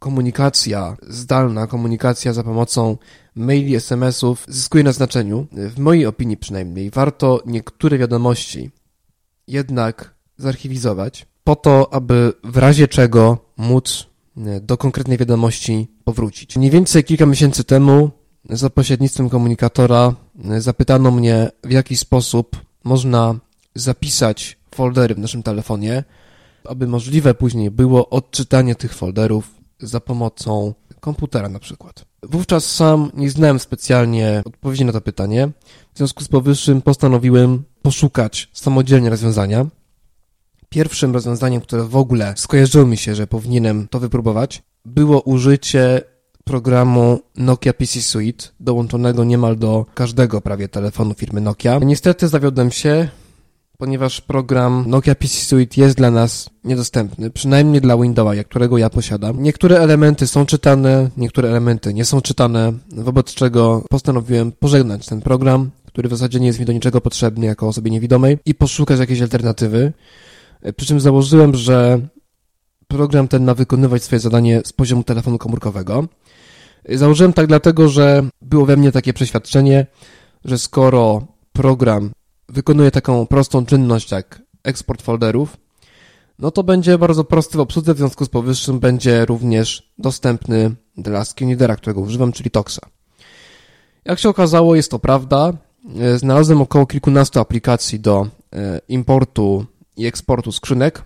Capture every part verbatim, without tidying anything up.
komunikacja zdalna, komunikacja za pomocą maili, es em esów zyskuje na znaczeniu. W mojej opinii przynajmniej warto niektóre wiadomości jednak zarchiwizować po to, aby w razie czego móc do konkretnej wiadomości powrócić. Mniej więcej kilka miesięcy temu za pośrednictwem komunikatora zapytano mnie, w jaki sposób można zapisać foldery w naszym telefonie, aby możliwe później było odczytanie tych folderów za pomocą komputera na przykład. Wówczas sam nie znałem specjalnie odpowiedzi na to pytanie. W związku z powyższym postanowiłem poszukać samodzielnie rozwiązania. Pierwszym rozwiązaniem, które w ogóle skojarzyło mi się, że powinienem to wypróbować, było użycie programu Nokia P C Suite, dołączonego niemal do każdego prawie telefonu firmy Nokia. Niestety zawiodłem się, ponieważ program Nokia P C Suite jest dla nas niedostępny, przynajmniej dla Windowsa, którego ja posiadam. Niektóre elementy są czytane, niektóre elementy nie są czytane, wobec czego postanowiłem pożegnać ten program, który w zasadzie nie jest mi do niczego potrzebny jako osobie niewidomej, i poszukać jakiejś alternatywy. Przy czym założyłem, że program ten ma wykonywać swoje zadanie z poziomu telefonu komórkowego. Założyłem tak dlatego, że było we mnie takie przeświadczenie, że skoro program wykonuje taką prostą czynność jak eksport folderów, no to będzie bardzo prosty w obsłudze, w związku z powyższym będzie również dostępny dla screenreadera, którego używam, czyli Toxa. Jak się okazało, jest to prawda. Znalazłem około kilkunastu aplikacji do importu i eksportu skrzynek,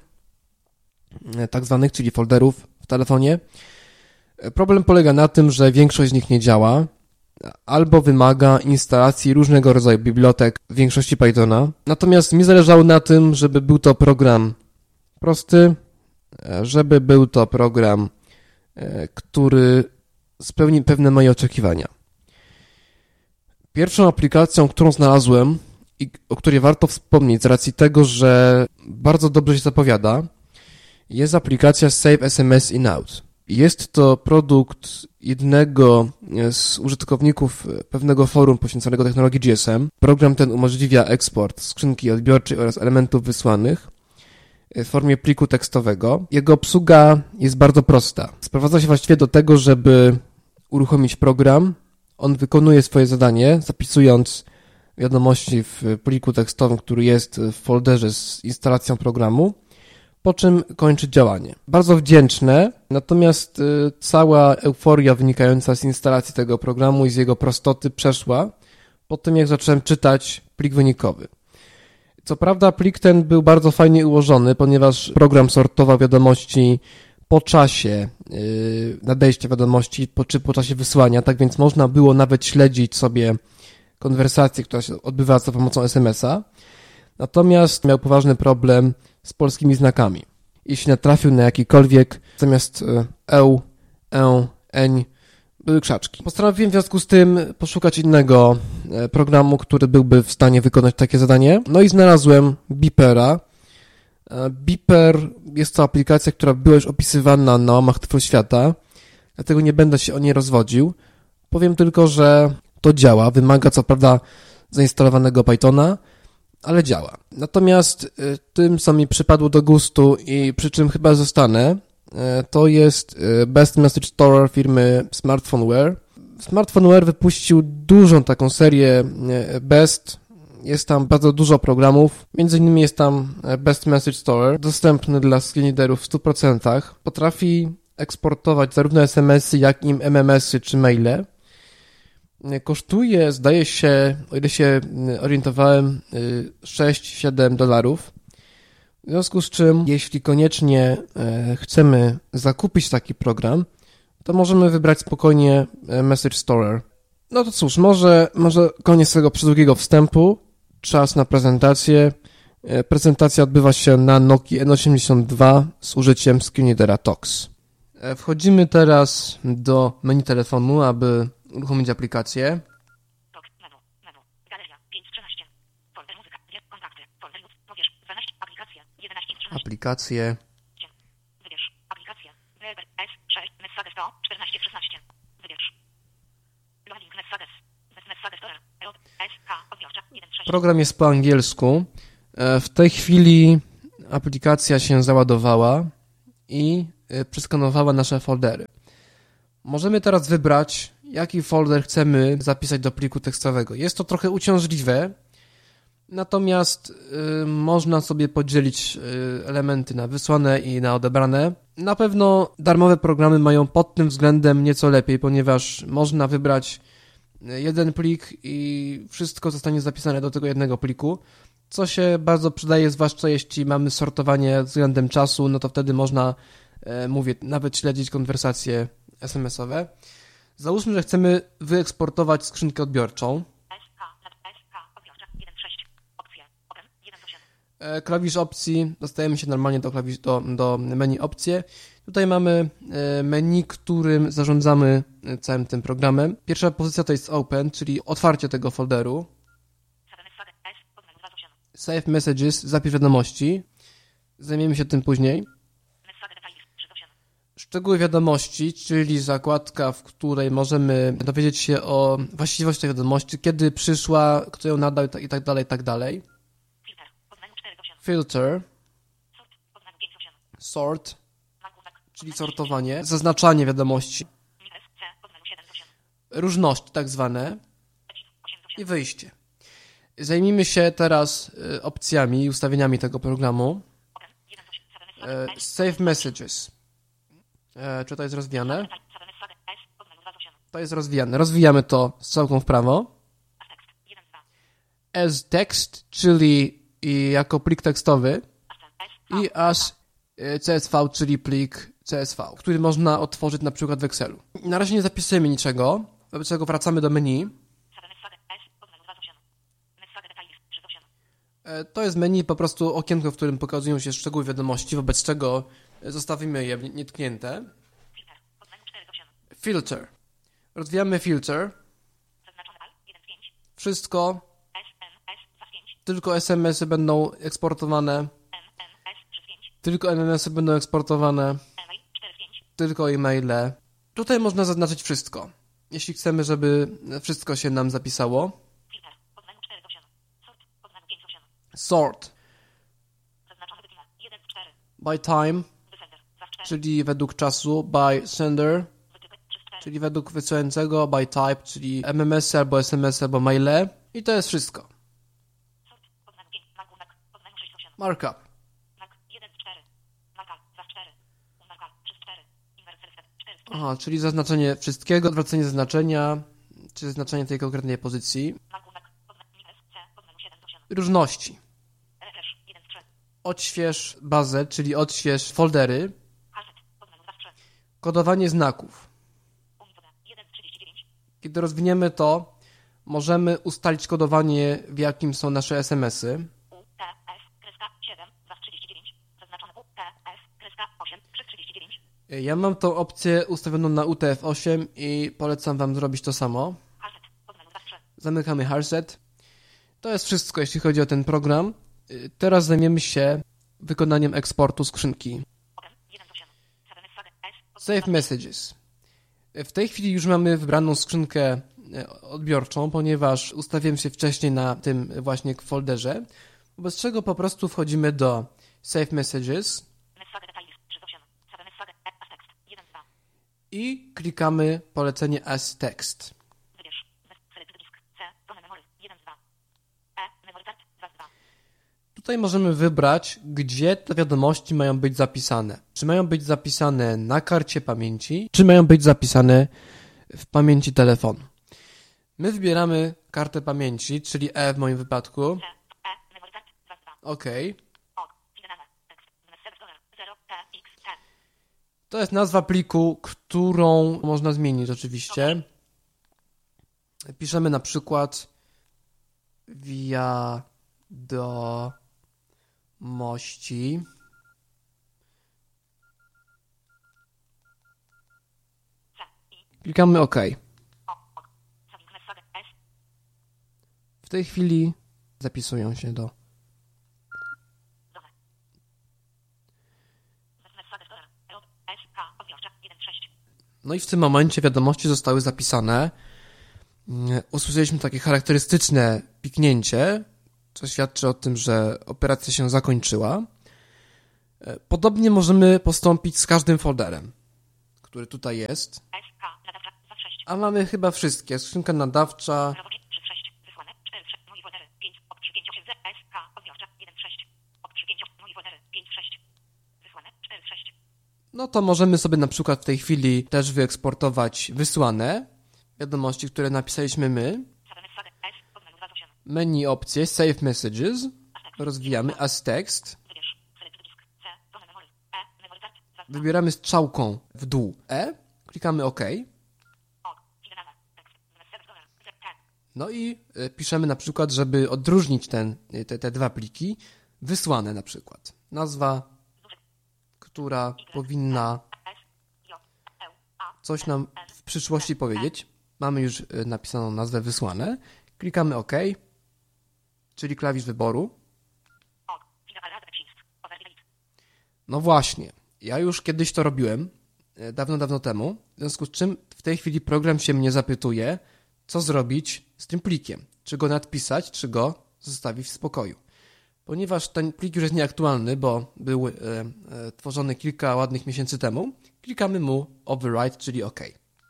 tak zwanych, czyli folderów w telefonie. Problem polega na tym, że większość z nich nie działa, albo wymaga instalacji różnego rodzaju bibliotek, w większości Pythona. Natomiast mi zależało na tym, żeby był to program prosty, żeby był to program, który spełni pewne moje oczekiwania. Pierwszą aplikacją, którą znalazłem i o której warto wspomnieć z racji tego, że bardzo dobrze się zapowiada, jest aplikacja Save es em es in Out. Jest to produkt jednego z użytkowników pewnego forum poświęconego technologii G S M. Program ten umożliwia eksport skrzynki odbiorczej oraz elementów wysłanych w formie pliku tekstowego. Jego obsługa jest bardzo prosta. Sprowadza się właściwie do tego, żeby uruchomić program. On wykonuje swoje zadanie, zapisując wiadomości w pliku tekstowym, który jest w folderze z instalacją programu, po czym kończy działanie. Bardzo wdzięczne, natomiast y, cała euforia wynikająca z instalacji tego programu i z jego prostoty przeszła po tym, jak zacząłem czytać plik wynikowy. Co prawda plik ten był bardzo fajnie ułożony, ponieważ program sortował wiadomości po czasie y, nadejścia wiadomości, po, czy po czasie wysłania, tak więc można było nawet śledzić sobie konwersację, która się odbywała za pomocą es emesa. Natomiast miał poważny problem z polskimi znakami. Jeśli natrafił na jakikolwiek, zamiast eł, e, eń, były krzaczki. Postanowiłem w związku z tym poszukać innego programu, który byłby w stanie wykonać takie zadanie. No i znalazłem Beepera. Beeper jest to aplikacja, która była już opisywana na łamach Tyfloświata, dlatego nie będę się o niej rozwodził. Powiem tylko, że to działa. Wymaga co prawda zainstalowanego Pythona, ale działa. Natomiast y, tym, co mi przypadło do gustu i przy czym chyba zostanę, y, to jest y, Best Message Store firmy Smartphoneware. Smartphoneware wypuścił dużą taką serię y, Best. Jest tam bardzo dużo programów. Między innymi jest tam Best Message Store, dostępny dla screenreaderów w stu procentach. Potrafi eksportować zarówno es em esy, jak i em em esy czy maile. Kosztuje, zdaje się, o ile się orientowałem, sześć siedem dolarów. W związku z czym, jeśli koniecznie chcemy zakupić taki program, to możemy wybrać spokojnie Message Store. No to cóż, może, może koniec tego przydługiego wstępu. Czas na prezentację. Prezentacja odbywa się na Nokii en osiemdziesiąt dwa z użyciem screenreadera Tox. Wchodzimy teraz do menu telefonu, aby uruchomić aplikację. Tox, menu, menu, galeria, pięć z trzynastu, folder muzyka, kontakty, folder pobierz, dwanaście, aplikacje, jedenaście z trzynastu. Aplikacje. Wybierz, aplikacje, Weber, S, sześć, Messages sto, czternaście, szesnaście. Wybierz. Loading Messages, Messages Store, S, K, odbiorcza, jeden, sześć. Program jest po angielsku. W tej chwili aplikacja się załadowała i przeskanowała nasze foldery. Możemy teraz wybrać, jaki folder chcemy zapisać do pliku tekstowego. Jest to trochę uciążliwe, natomiast y, można sobie podzielić y, elementy na wysłane i na odebrane. Na pewno darmowe programy mają pod tym względem nieco lepiej, ponieważ można wybrać jeden plik i wszystko zostanie zapisane do tego jednego pliku, co się bardzo przydaje, zwłaszcza jeśli mamy sortowanie względem czasu, no to wtedy można, e, mówię, nawet śledzić konwersacje es em es owe. Załóżmy, że chcemy wyeksportować skrzynkę odbiorczą. E, klawisz opcji, dostajemy się normalnie do, klawisz, do, do menu opcje. Tutaj mamy menu, którym zarządzamy całym tym programem. Pierwsza pozycja to jest Open, czyli otwarcie tego folderu. Save Messages, zapisz wiadomości. Zajmiemy się tym później. Szczegóły wiadomości, czyli zakładka, w której możemy dowiedzieć się o właściwości tej wiadomości, kiedy przyszła, kto ją nadał i tak dalej, i tak dalej. Filter. Sort. Czyli sortowanie, zaznaczanie wiadomości, różności tak zwane i wyjście. Zajmijmy się teraz opcjami i ustawieniami tego programu. Save Messages. Czy to jest rozwijane? To jest rozwijane. Rozwijamy to strzałką w prawo. As text, czyli jako plik tekstowy i as C S V, czyli plik C S V, który można otworzyć na przykład w Excelu. Na razie nie zapisujemy niczego, wobec czego wracamy do menu. To jest menu, po prostu okienko, w którym pokazują się szczegóły wiadomości, wobec czego zostawimy je nietknięte. Filter. Rozwijamy filter. Wszystko. Tylko es em esy będą eksportowane. Tylko em em esy będą eksportowane. Tylko e-maile. Tutaj można zaznaczyć wszystko. Jeśli chcemy, żeby wszystko się nam zapisało. Sort. By time, czyli według czasu. By sender, czyli według wysyłającego. By type, czyli em em esy albo es em esy albo maile. I to jest wszystko. Markup. Aha, czyli zaznaczenie wszystkiego, odwrócenie zaznaczenia, czy zaznaczenie tej konkretnej pozycji. Różności. Odśwież bazę, czyli odśwież foldery. Kodowanie znaków. Kiedy rozwiniemy to, możemy ustalić kodowanie, w jakim są nasze es em esy. Ja mam tą opcję ustawioną na U T F osiem i polecam Wam zrobić to samo. Zamykamy hardset. To jest wszystko, jeśli chodzi o ten program. Teraz zajmiemy się wykonaniem eksportu skrzynki. Save Messages. W tej chwili już mamy wybraną skrzynkę odbiorczą, ponieważ ustawiłem się wcześniej na tym właśnie folderze, wobec czego po prostu wchodzimy do Save Messages i klikamy polecenie As Text. Tutaj możemy wybrać, gdzie te wiadomości mają być zapisane. Czy mają być zapisane na karcie pamięci, czy mają być zapisane w pamięci telefonu. My wybieramy kartę pamięci, czyli E w moim wypadku. OK. To jest nazwa pliku, którą można zmienić oczywiście. Piszemy na przykład wiadomości. Klikamy OK. W tej chwili zapisują się do No i w tym momencie wiadomości zostały zapisane. Usłyszeliśmy takie charakterystyczne piknięcie, co świadczy o tym, że operacja się zakończyła. Podobnie możemy postąpić z każdym folderem, który tutaj jest. A mamy chyba wszystkie. Skrzynka nadawcza. Roboczy trzy sześć. Wysłane cztery trzy. Mój foldery pięć. Od trzy pięć osiem Z S K. Odbiorcza jeden sześć. Od trzy pięć osiem. Mój foldery pięć sześć. Wysłane cztery sześć. No to możemy sobie na przykład w tej chwili też wyeksportować wysłane wiadomości, które napisaliśmy my. Menu opcje, Save Messages. Rozwijamy as text. Wybieramy strzałką w dół E. Klikamy OK. No i piszemy na przykład, żeby odróżnić ten, te, te dwa pliki, wysłane na przykład. Nazwa, która powinna coś nam w przyszłości powiedzieć. Mamy już napisaną nazwę wysłane. Klikamy OK, czyli klawisz wyboru. No właśnie, ja już kiedyś to robiłem, dawno, dawno temu, w związku z czym w tej chwili program się mnie zapytuje, co zrobić z tym plikiem. Czy go nadpisać, czy go zostawić w spokoju. Ponieważ ten plik już jest nieaktualny, bo był e, e, tworzony kilka ładnych miesięcy temu, klikamy mu Overwrite, czyli OK.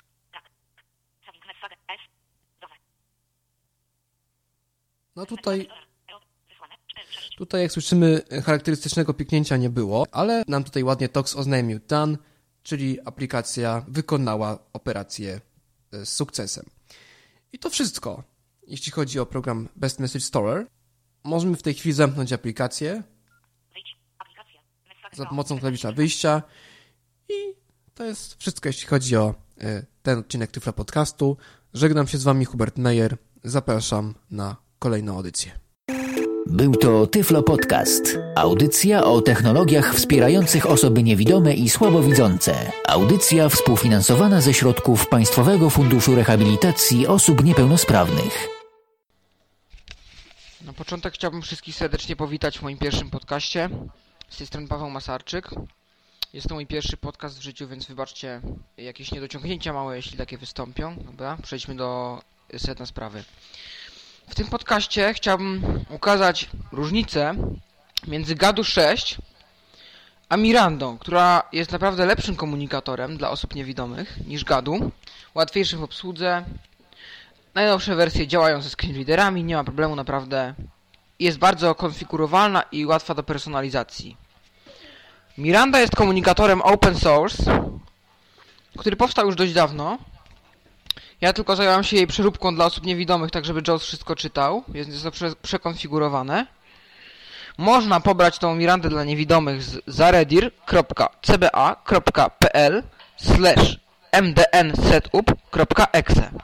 No tutaj, tutaj jak słyszymy, charakterystycznego piknięcia nie było, ale nam tutaj ładnie Tox oznajmił done, czyli aplikacja wykonała operację z sukcesem. I to wszystko, jeśli chodzi o program Best Message Storer. Możemy w tej chwili zamknąć aplikację za pomocą klawisza wyjścia i to jest wszystko, jeśli chodzi o ten odcinek Tyflo Podcastu. Żegnam się z Wami, Hubert Meyer. Zapraszam na kolejną audycję. Był to Tyflo Podcast. Audycja o technologiach wspierających osoby niewidome i słabowidzące. Audycja współfinansowana ze środków Państwowego Funduszu Rehabilitacji Osób Niepełnosprawnych. Na początek chciałbym wszystkich serdecznie powitać w moim pierwszym podcaście. Z tej strony Paweł Masarczyk. Jest to mój pierwszy podcast w życiu, więc wybaczcie jakieś niedociągnięcia małe, jeśli takie wystąpią. Dobra, przejdźmy do sedna sprawy. W tym podcaście chciałbym ukazać różnicę między Gadu sześć a Mirandą, która jest naprawdę lepszym komunikatorem dla osób niewidomych niż Gadu, łatwiejszym w obsłudze. Najnowsze wersje działają ze screenreaderami, nie ma problemu, naprawdę jest bardzo konfigurowalna i łatwa do personalizacji. Miranda jest komunikatorem open source, który powstał już dość dawno. Ja tylko zająłem się jej przeróbką dla osób niewidomych, tak żeby Jaws wszystko czytał. Jest, jest to prze, przekonfigurowane. Można pobrać tą Mirandę dla niewidomych z zaredir kropka c b a kropka p l slash m d n setup kropka e x e.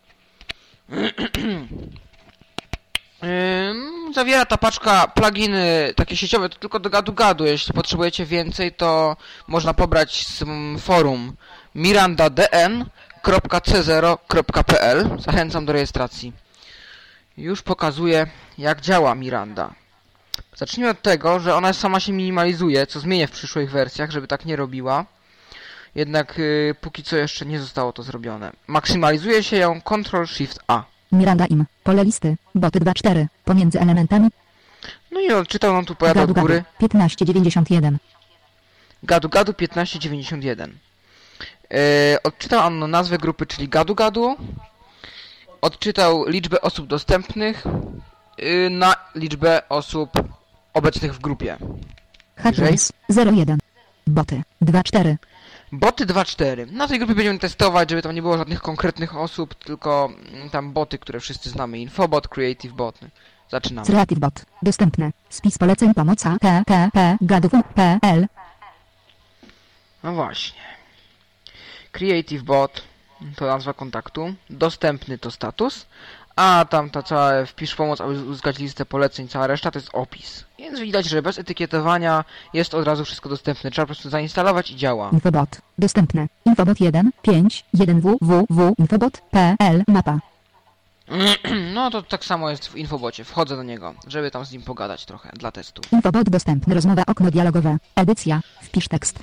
Zawiera ta paczka pluginy takie sieciowe, to tylko do gadu gadu. Jeśli potrzebujecie więcej, to można pobrać z forum miranda d n kropka c zero kropka p l. Zachęcam do rejestracji. Już pokazuję, jak działa Miranda. Zacznijmy od tego, że ona sama się minimalizuje, co zmienię w przyszłych wersjach, żeby tak nie robiła. Jednak yy, póki co jeszcze nie zostało to zrobione. Maksymalizuje się ją control shift a. Miranda im, pole listy, boty dwa cztery, pomiędzy elementami. No i odczytał nam tu powiada od góry. piętnaście dziewięćdziesiąt jeden. Gadu Gadu piętnaście dziewięćdziesiąt jeden. Yy, odczytał on nazwę grupy, czyli Gadu Gadu. Odczytał liczbę osób dostępnych yy, na liczbę osób obecnych w grupie. Hackers zero jeden. Boty dwa cztery. Boty dwa cztery. Na tej grupie będziemy testować, żeby tam nie było żadnych konkretnych osób, tylko tam boty, które wszyscy znamy. Infobot, Creative Bot. Zaczynamy. Creative Bot. Dostępne. Spis poleceń pomoc h t t p gadów kropka p l. No właśnie. Creative Bot to nazwa kontaktu. Dostępny to status. A tam ta cała wpisz pomoc, aby uzyskać listę poleceń, cała reszta to jest opis. Więc widać, że bez etykietowania jest od razu wszystko dostępne. Trzeba po prostu zainstalować i działa. Infobot. Dostępne. Infobot jeden pięć jeden w w w infobot kropka p l mapa. No to tak samo jest w Infobocie. Wchodzę do niego, żeby tam z nim pogadać trochę dla testu. Infobot dostępny. Rozmowa okno dialogowe. Edycja. Wpisz tekst.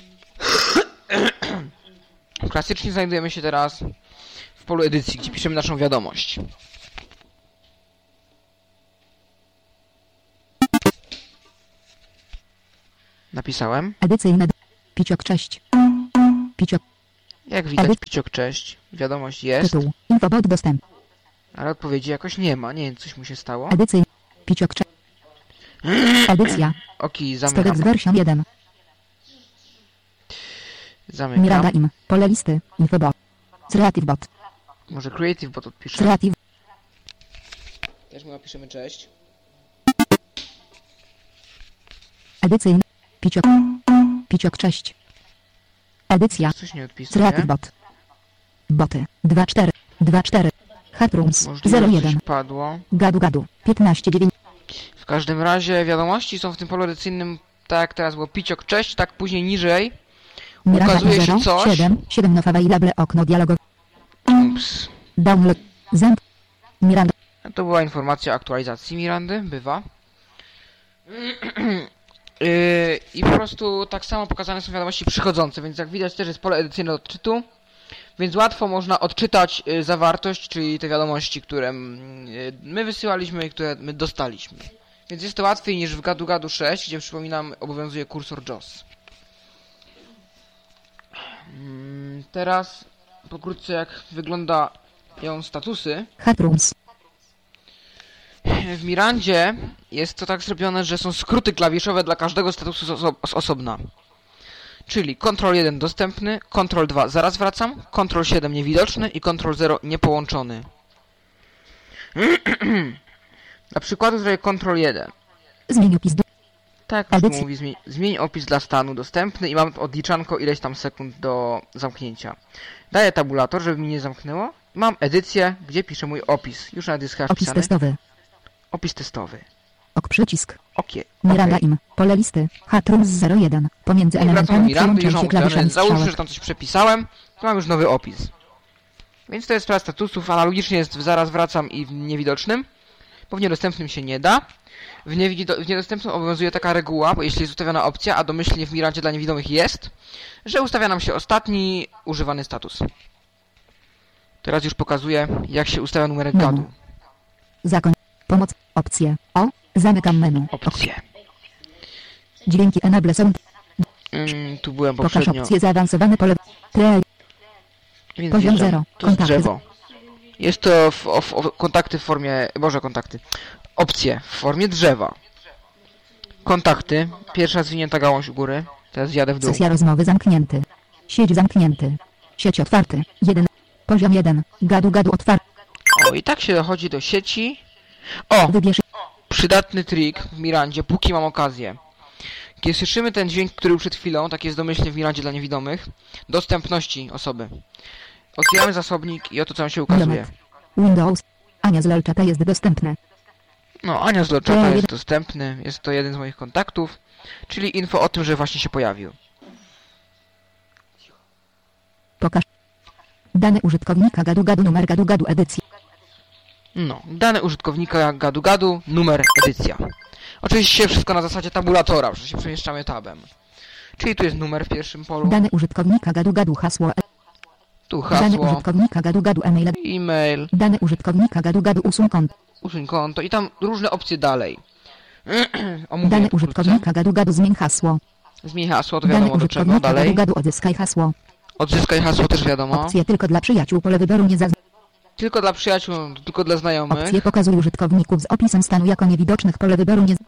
Klasycznie znajdujemy się teraz w polu edycji, gdzie piszemy naszą wiadomość. Napisałem. Edycyjne. Piciok cześć. Piciok. Jak widać, Edyt. Piciok, cześć. Wiadomość jest, Tytuł. Infobot dostęp. ale odpowiedzi jakoś nie ma. Nie wiem, coś mu się stało. Edycyj. Piciok cze... Edycja. Oki, Storage zamykam. version jeden. Zamykam. Miranda im. Pole listy. Infobot. Creative bot. Może Creative Bot odpisze. Creative. Też mu napiszemy cześć. Edycyjny. Piciok. Piciok cześć. Edycja. Coś nie odpisuje. Creative bot. Boty. dwa cztery. dwa cztery. Hatrooms. Możliwe, zero że jeden. coś padło. Gadu gadu. piętnaście dziewięć. W każdym razie wiadomości są w tym polu edycyjnym, tak jak teraz było Piciok, cześć, tak później niżej. Miranda Ukazuje się zero coś. siedem. siedem nowa available okno dialogowe. Ups. Download. Zamk. Miranda. To była informacja o aktualizacji Mirandy, bywa. Yy, I po prostu tak samo pokazane są wiadomości przychodzące, więc jak widać też jest pole edycyjne do odczytu, więc łatwo można odczytać yy, zawartość, czyli te wiadomości, które yy, my wysyłaliśmy i które my dostaliśmy. Więc jest to łatwiej niż w Gadu Gadu sześć, gdzie przypominam obowiązuje kursor J A W S. Yy, teraz pokrótce jak wyglądają statusy. Hatrooms. W Mirandzie jest to tak zrobione, że są skróty klawiszowe dla każdego statusu z, oso z osobna. Czyli kontrol jeden dostępny, kontrol dwa zaraz wracam, kontrol siedem niewidoczny i kontrol zero niepołączony. Dla przykładu zrobię kontrol jeden. Zmień opis. Do... Tak, jak Edycja. mówi, zmień, zmień opis dla stanu dostępny i mam odliczanko ileś tam sekund do zamknięcia. Daję tabulator, żeby mi nie zamknęło. Mam edycję, gdzie piszę mój opis. Już nawet jest chyba Opis wpisany. testowy. Opis testowy. Ok przycisk. Okej. Miranda okej. im. Pole listy. Hatrooms zero jeden. Pomiędzy I wracam do elementami Mirandy, już przełączą mam się klawiszami ustawione. Załóżmy, że strzałek. tam coś przepisałem, to mam już nowy opis. Więc to jest sprawa statusów, analogicznie jest w zaraz wracam i w niewidocznym, bo w niedostępnym się nie da. W, niewido- w niedostępnym obowiązuje taka reguła, bo jeśli jest ustawiona opcja, a domyślnie w Mirandzie dla niewidomych jest, że ustawia nam się ostatni używany status. Teraz już pokazuję, jak się ustawia numerek Menu. gadu. Zakoń. Pomoc. Opcje. O. Zamykam menu. Opcje. Dźwięki enable sound. Mm, tu byłem Pokaż poprzednio. opcje zaawansowane pole. Play. Więc Poziom wjeżdżam. zero. To jest Kontakty. drzewo. Jest to w, w, w, kontakty w formie... Boże, kontakty. Opcje w formie drzewa. Kontakty. Pierwsza zwinięta gałąź u góry. Teraz zjadę w dół. Sesja rozmowy zamknięty. Sieć zamknięty. Sieć otwarty. jeden. Poziom jeden. Gadu gadu otwarty. O, i tak się dochodzi do sieci. O! Wybierz. Przydatny trik w Mirandzie, póki mam okazję. Kiedy słyszymy ten dźwięk, który był przed chwilą, tak jest domyślnie w Mirandzie dla niewidomych, dostępności osoby. Otwieramy zasobnik i oto co nam się ukazuje. Element. Windows. Ania z Lelczata jest dostępne. No, Ania z Loczata jest dostępny, jest to jeden z moich kontaktów, czyli info o tym, że właśnie się pojawił. Pokaż. Dane użytkownika gadu gadu numer gadu gadu edycji. No, dane użytkownika gadu gadu, numer, edycja. Oczywiście wszystko na zasadzie tabulatora, że się przemieszczamy tabem. Czyli tu jest numer w pierwszym polu, Dane użytkownika gadu gadu hasło. E- tu Dane hasło, użytkownika gadu gadu e-mail. e-mail, Dane użytkownika gadu gadu usuń konto. usuń konto i tam różne opcje dalej. Omówię Dane pokrótce. użytkownika gadu gadu zmień hasło. Zmień hasło, to Dane wiadomo do czego, użytkownika gadu dalej. gadu odzyskaj hasło. Odzyskaj hasło też wiadomo. Opcje tylko dla przyjaciół pole wyboru nie zaznacz. Tylko dla przyjaciół, tylko dla znajomych. Opcje pokazuj użytkowników z opisem stanu jako niewidocznych pole wyboru nie.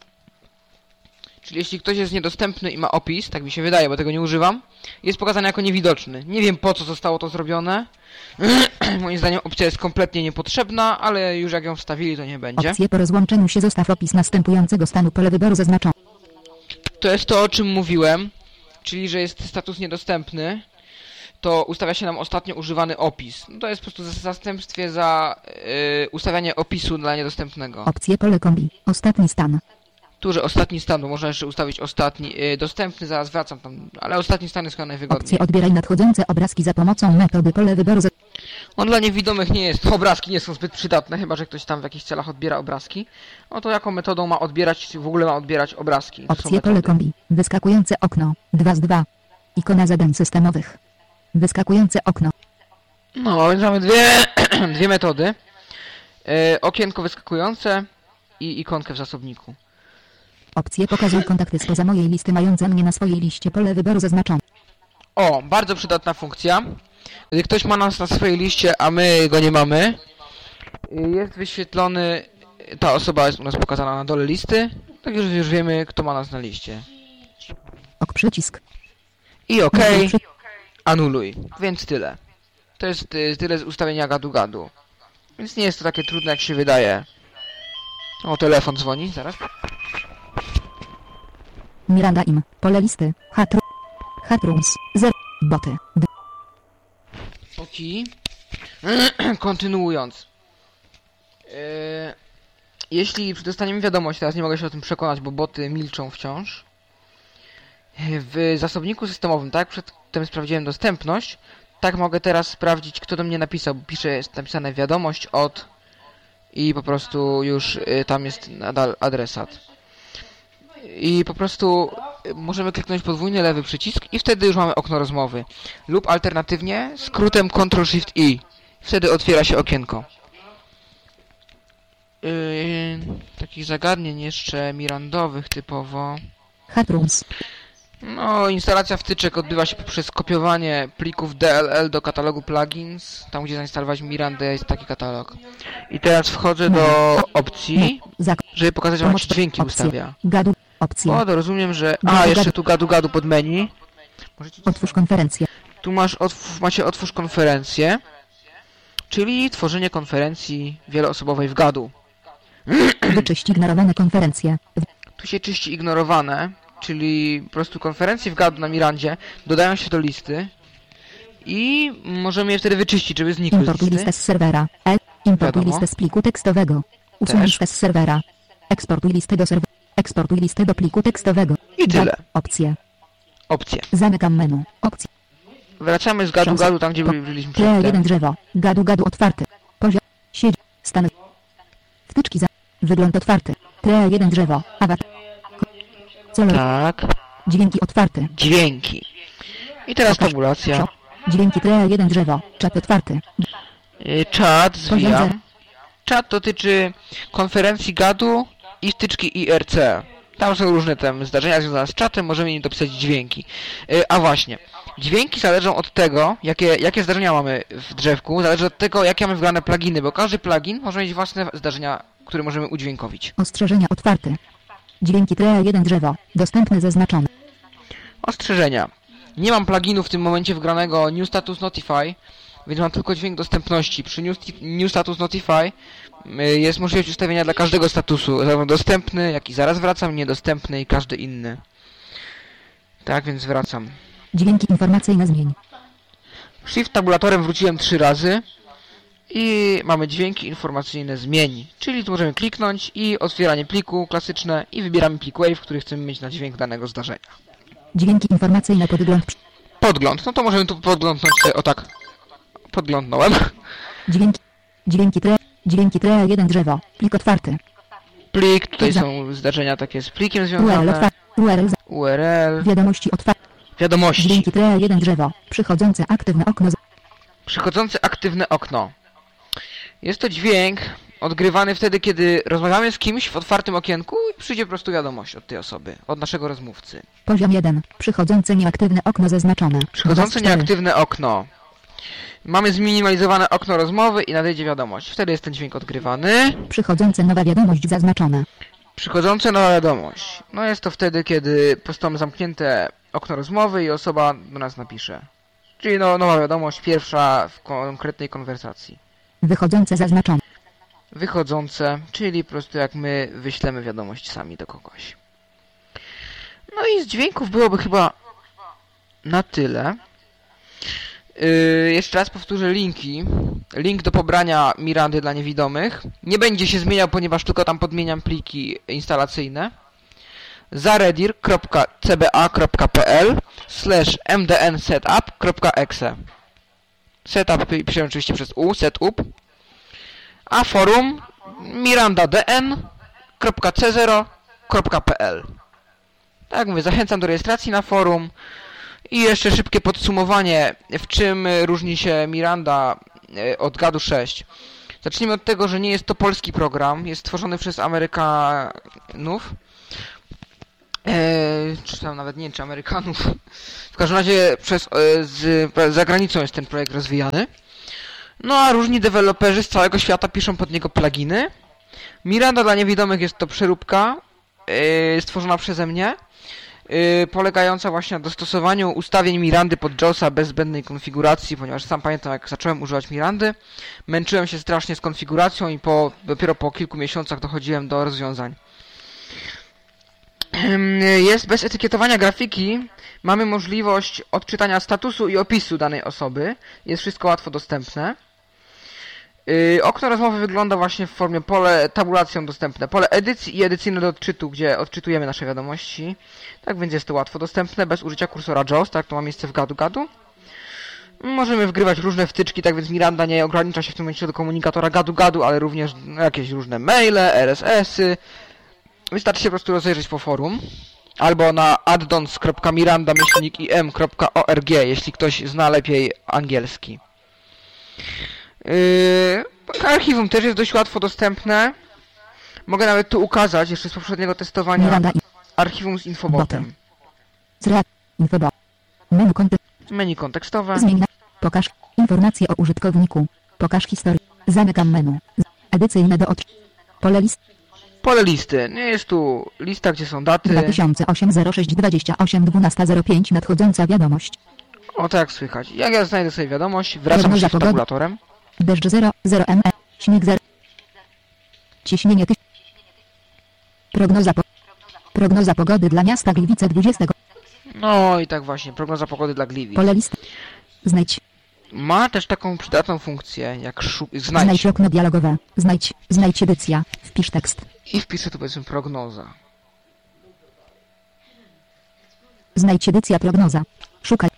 Czyli jeśli ktoś jest niedostępny i ma opis, tak mi się wydaje, bo tego nie używam, jest pokazany jako niewidoczny. Nie wiem po co zostało to zrobione. Moim zdaniem opcja jest kompletnie niepotrzebna, ale już jak ją wstawili, to nie będzie. Opcje po rozłączeniu się zostaw opis następującego stanu pole wyboru zaznaczony. To jest to, o czym mówiłem, czyli że jest status niedostępny, to ustawia się nam ostatnio używany opis. No to jest po prostu w zastępstwie za yy, ustawianie opisu dla niedostępnego. Opcje pole kombi. Ostatni stan. Tu, że ostatni stan, bo można jeszcze ustawić ostatni, yy, dostępny, zaraz wracam tam, ale ostatni stan jest chyba najwygodniej. Opcje odbieraj nadchodzące obrazki za pomocą metody pole wyboru. Za... On dla niewidomych nie jest, obrazki nie są zbyt przydatne, chyba że ktoś tam w jakichś celach odbiera obrazki. No to jaką metodą ma odbierać, czy w ogóle ma odbierać obrazki? To są Opcje pole metody. kombi. Wyskakujące okno. dwa z dwa. Ikona zadań systemowych. Wyskakujące okno. No, więc mamy dwie, dwie metody. Yy, okienko wyskakujące i ikonkę w zasobniku. Opcje pokazuj kontakty spoza mojej listy mające mnie na swojej liście pole wyboru zaznaczone. O, bardzo przydatna funkcja. Gdy ktoś ma nas na swojej liście, a my go nie mamy, jest wyświetlony, ta osoba jest u nas pokazana na dole listy, tak już, już wiemy, kto ma nas na liście. Ok, przycisk. I okej, okay, anuluj. Więc tyle. To jest y, tyle z ustawienia gadu-gadu. Więc nie jest to takie trudne, jak się wydaje. O, telefon dzwoni, zaraz. Miranda im. Pole listy. Hatru. Hatrums. Zer. Boty. D. Okej. Kontynuując. Yy, jeśli dostaniemy wiadomość, teraz nie mogę się o tym przekonać, bo boty milczą wciąż. W zasobniku systemowym, tak jak przedtem sprawdziłem dostępność, tak mogę teraz sprawdzić, kto do mnie napisał. Pisze, jest napisane wiadomość od i po prostu już y, tam jest nadal adresat. I po prostu y, możemy kliknąć podwójny lewy przycisk i wtedy już mamy okno rozmowy. Lub alternatywnie skrótem control shift i. Wtedy otwiera się okienko. Yy, takich zagadnień jeszcze mirandowych typowo. Hatrums. No, instalacja wtyczek odbywa się poprzez kopiowanie plików D L L do katalogu plugins. Tam, gdzie zainstalować Mirandę, jest taki katalog. I teraz wchodzę do opcji, żeby pokazać wam, jak się dźwięki ustawia. Gadu. Opcja. O, to rozumiem, że... A, jeszcze tu gadu gadu pod menu. Możecie... Otwórz konferencję. Tu masz otw... macie otwórz konferencję, czyli tworzenie konferencji wieloosobowej w gadu. Wyczyść ignorowane konferencje. Tu się czyści ignorowane, czyli po prostu konferencje w gadu na Mirandzie dodają się do listy i możemy je wtedy wyczyścić, żeby znikły z Importuj listy. listę z serwera. E. Importuj Wiadomo. listę z pliku tekstowego. Usuń Też. listę z serwera. Eksportuj listę do serwera. Eksportuj listę do pliku tekstowego. I tyle. Opcje. Opcje. Zamykam menu. Opcje. Wracamy z gadu Książ- gadu tam, gdzie po- byli- byliśmy T jeden przedtem. drzewo. Gadu gadu otwarty. Poziom. Sieć. Stan. Wtyczki za. Wygląd otwarty. T jeden drzewo. Awatar. Colo. Tak. Dźwięki otwarty. Dźwięki. I teraz Pokaż. tabulacja. Szop. Dźwięki T jeden drzewo. Czat otwarty. Y, Czat, Poziom zwijam. zero. Czat dotyczy konferencji gadu i wtyczki I R C. Tam są różne tam zdarzenia związane z czatem, możemy im dopisać dźwięki. Y, A właśnie, dźwięki zależą od tego, jakie, jakie zdarzenia mamy w drzewku, zależy od tego, jakie mamy wgrane pluginy, bo każdy plugin może mieć własne zdarzenia, które możemy udźwiękowić. Ostrzeżenia otwarte. Dźwięki T jeden drzewo. Dostępne zaznaczone. Ostrzeżenia. Nie mam pluginu w tym momencie wgranego New Status Notify, więc mam tylko dźwięk dostępności. Przy New, new Status Notify y, jest możliwość ustawienia dla każdego statusu, zarówno dostępny, jak i zaraz wracam, niedostępny i każdy inny. Tak, więc wracam. Dźwięki informacyjne zmień. Shift tabulatorem wróciłem trzy razy i mamy dźwięki informacyjne zmień, czyli tu możemy kliknąć i otwieranie pliku klasyczne i wybieramy plik WAV, który chcemy mieć na dźwięk danego zdarzenia. Dźwięki informacyjne podgląd. Podgląd, no to możemy tu podglądnąć sobie, o tak, podglądnąłem. Dźwięki. Dźwięki T. Dźwięki T jeden drzewo. Plik otwarty. Plik, tutaj są zdarzenia takie z plikiem U R L związane, otwarty. U R L. za- U R L, Wiadomości otwarte. wiadomości, Dźwięki T jeden drzewo. Przychodzące aktywne okno. z- przychodzące aktywne okno. Jest to dźwięk odgrywany wtedy, kiedy rozmawiamy z kimś w otwartym okienku i przyjdzie po prostu wiadomość od tej osoby, od naszego rozmówcy. Poziom jeden. Przychodzące nieaktywne okno zaznaczone. Przychodzące Dwa z cztery. nieaktywne okno. Mamy zminimalizowane okno rozmowy i nadejdzie wiadomość. Wtedy jest ten dźwięk odgrywany. Przychodzące nowa wiadomość zaznaczone. Przychodzące nowa wiadomość. No jest to wtedy, kiedy po prostu mamy zamknięte okno rozmowy i osoba do nas napisze. Czyli no, nowa wiadomość, pierwsza w konkretnej konwersacji. Wychodzące zaznaczone. Wychodzące, czyli po prostu jak my wyślemy wiadomość sami do kogoś. No i z dźwięków byłoby chyba na tyle. Yy, jeszcze raz powtórzę linki. Link do pobrania Mirandy dla niewidomych. Nie będzie się zmieniał, ponieważ tylko tam podmieniam pliki instalacyjne. zaredir kropka c b a kropka p l slash m d n setup kropka e x e. Setup piszę oczywiście przez U, setup. A forum miranda d n kropka c zero kropka p l. Tak jak mówię, zachęcam do rejestracji na forum. I jeszcze szybkie podsumowanie, w czym różni się Miranda od gadu sześć. Zacznijmy od tego, że nie jest to polski program, jest stworzony przez Amerykanów. Eee, czy tam nawet nie wiem, czy Amerykanów. W każdym razie przez, e, z, za granicą jest ten projekt rozwijany. No a różni deweloperzy z całego świata piszą pod niego pluginy. Miranda dla niewidomych jest to przeróbka e, stworzona przeze mnie, e, polegająca właśnie na dostosowaniu ustawień Mirandy pod JAWSa bez zbędnej konfiguracji, ponieważ sam pamiętam, jak zacząłem używać Mirandy, męczyłem się strasznie z konfiguracją i po, dopiero po kilku miesiącach dochodziłem do rozwiązań. Jest bez etykietowania grafiki, mamy możliwość odczytania statusu i opisu danej osoby, jest wszystko łatwo dostępne. Yy, okno rozmowy wygląda właśnie w formie pole tabulacją dostępne, pole edycji i edycyjne do odczytu, gdzie odczytujemy nasze wiadomości. Tak więc jest to łatwo dostępne, bez użycia kursora JAWS, tak to ma miejsce w gadu-gadu. Możemy wgrywać różne wtyczki, tak więc Miranda nie ogranicza się w tym momencie do komunikatora gadu-gadu, ale również jakieś różne maile, R S S-y. Wystarczy się po prostu rozejrzeć po forum, albo na addons kropka miranda myślnik i m kropka org, jeśli ktoś zna lepiej angielski. Yy, archiwum też jest dość łatwo dostępne. Mogę nawet tu ukazać, jeszcze z poprzedniego testowania, Miranda i archiwum z infobotem. Zrea. Infobot. Menu kontek. Menu kontekstowe. Zmień na. Pokaż informacje o użytkowniku. Pokaż historię. Zamykam menu. Edycyjne do odczytu. Pole list. Pole listy. Nie jest tu lista, gdzie są daty. dwa tysiące osiem zero sześć dwadzieścia osiem dwanaście zero pięć nadchodząca wiadomość. O tak jak słychać. Jak ja znajdę sobie wiadomość, wracam się z tabulatorem. Deszcz zero, zero M E, śnieg zero. Ciśnienie tyś. Prognoza po... Prognoza pogody dla miasta Gliwice dwudziestego. No i tak właśnie, prognoza pogody dla Gliwic. Pole list. Znajdź. Ma też taką przydatną funkcję, jak szu... znajdź. Znajdź okno dialogowe. Znajdź. Znajdź edycja. Wpisz tekst. I wpiszę tu powiedzmy prognoza. Znajdź edycja prognoza. Szukaj.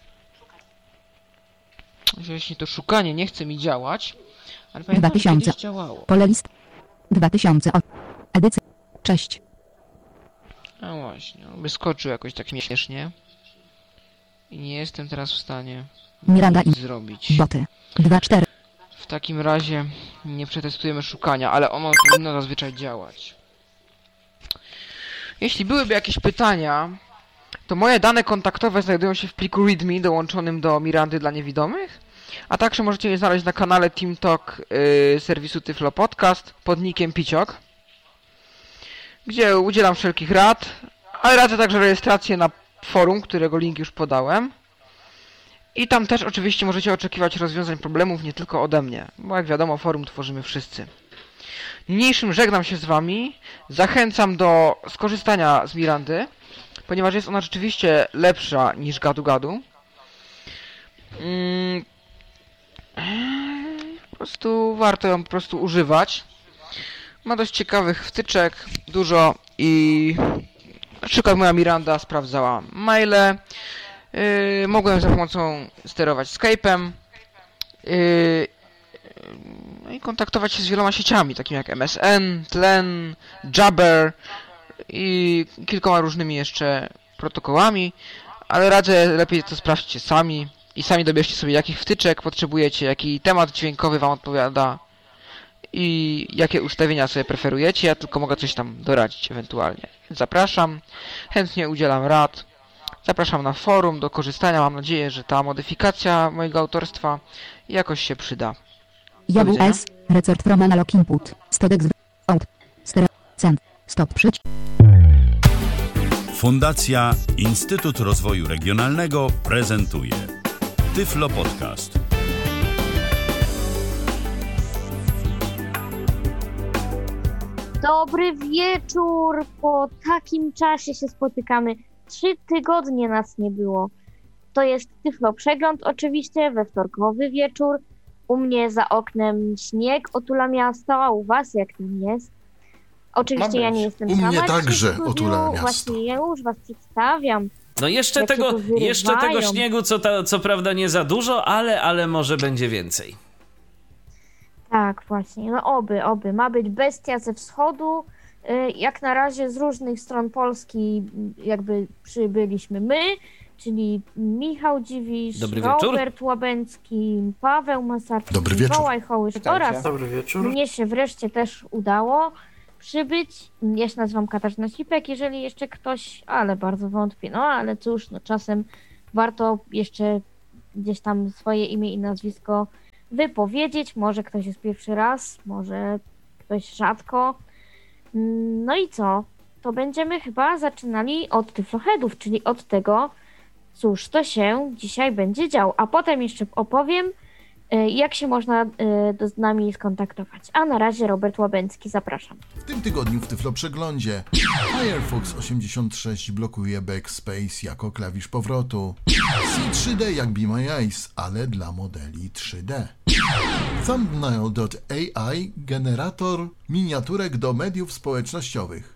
Jeśli to szukanie nie chce mi działać, ale dwa pamiętam, że tysiące. kiedyś działało. Pole list. dwa tysiące. Edycja. Cześć. No właśnie, on wyskoczył jakoś tak śmiesznie. I nie jestem teraz w stanie Miranda nic i zrobić. boty. dwa cztery. W takim razie nie przetestujemy szukania, ale ono powinno zazwyczaj działać. Jeśli byłyby jakieś pytania, to moje dane kontaktowe znajdują się w pliku readme dołączonym do Mirandy dla niewidomych, a także możecie je znaleźć na kanale TeamTalk yy, serwisu Tyflo Podcast pod nickiem Piciok, gdzie udzielam wszelkich rad, ale radzę także rejestrację na forum, którego link już podałem. I tam też oczywiście możecie oczekiwać rozwiązań problemów nie tylko ode mnie, bo jak wiadomo forum tworzymy wszyscy. Niniejszym żegnam się z wami, zachęcam do skorzystania z Mirandy, ponieważ jest ona rzeczywiście lepsza niż gadu-gadu. Mm, po prostu warto ją po prostu używać. Ma dość ciekawych wtyczek, dużo i na przykład moja Miranda sprawdzała maile. Yy, mogłem za pomocą sterować Skype'em yy, yy, i kontaktować się z wieloma sieciami, takimi jak M S N, Tlen, Jabber i kilkoma różnymi jeszcze protokołami, ale radzę lepiej to sprawdźcie sami i sami dobierzcie sobie jakich wtyczek potrzebujecie, jaki temat dźwiękowy wam odpowiada i jakie ustawienia sobie preferujecie. Ja tylko mogę coś tam doradzić ewentualnie. Zapraszam, chętnie udzielam rad. Zapraszam na forum do korzystania. Mam nadzieję, że ta modyfikacja mojego autorstwa jakoś się przyda. J W S. Resort from analog input. Stodex. Out. Stereo. Cent. Stop. Przyć. Fundacja Instytut Rozwoju Regionalnego prezentuje Tyflo Podcast. Dobry wieczór! Po takim czasie się spotykamy. Trzy tygodnie nas nie było. To jest Tyflo Przegląd oczywiście, we wtorkowy wieczór. U mnie za oknem śnieg otula miasto, a u was jak tam jest? Oczywiście ja nie jestem U sama. mnie także studiu. otula miasto. Właśnie ja już was przedstawiam. No jeszcze Jak się tego, tu wyrywają. jeszcze tego śniegu, co, ta, co prawda nie za dużo, ale, ale może będzie więcej. Tak, właśnie. No oby, oby. Ma być bestia ze wschodu. Y, Jak na razie z różnych stron Polski jakby przybyliśmy my, czyli Michał Dziwisz, Dobry wieczór. Robert Łabęcki, Paweł Masarczyk, Dobry wieczór. Mikołaj Hołysz oraz Dobry wieczór. mnie się wreszcie też udało. przybyć. Ja się nazywam Katarzyna Sipek, jeżeli jeszcze ktoś, ale bardzo wątpię, no ale cóż, no czasem warto jeszcze gdzieś tam swoje imię i nazwisko wypowiedzieć. Może ktoś jest pierwszy raz, może ktoś rzadko. No i co? To będziemy chyba zaczynali od Tyfloheadów, czyli od tego, cóż to się dzisiaj będzie działo. A potem jeszcze opowiem, jak się można z nami skontaktować. A na razie Robert Łabęcki, zapraszam. W tym tygodniu w Tyflo Przeglądzie Firefox osiemdziesiąt sześć blokuje backspace jako klawisz powrotu. C trzy D jak Be My Eyes, ale dla modeli trzy D. Thumbnail kropka A I generator miniaturek do mediów społecznościowych.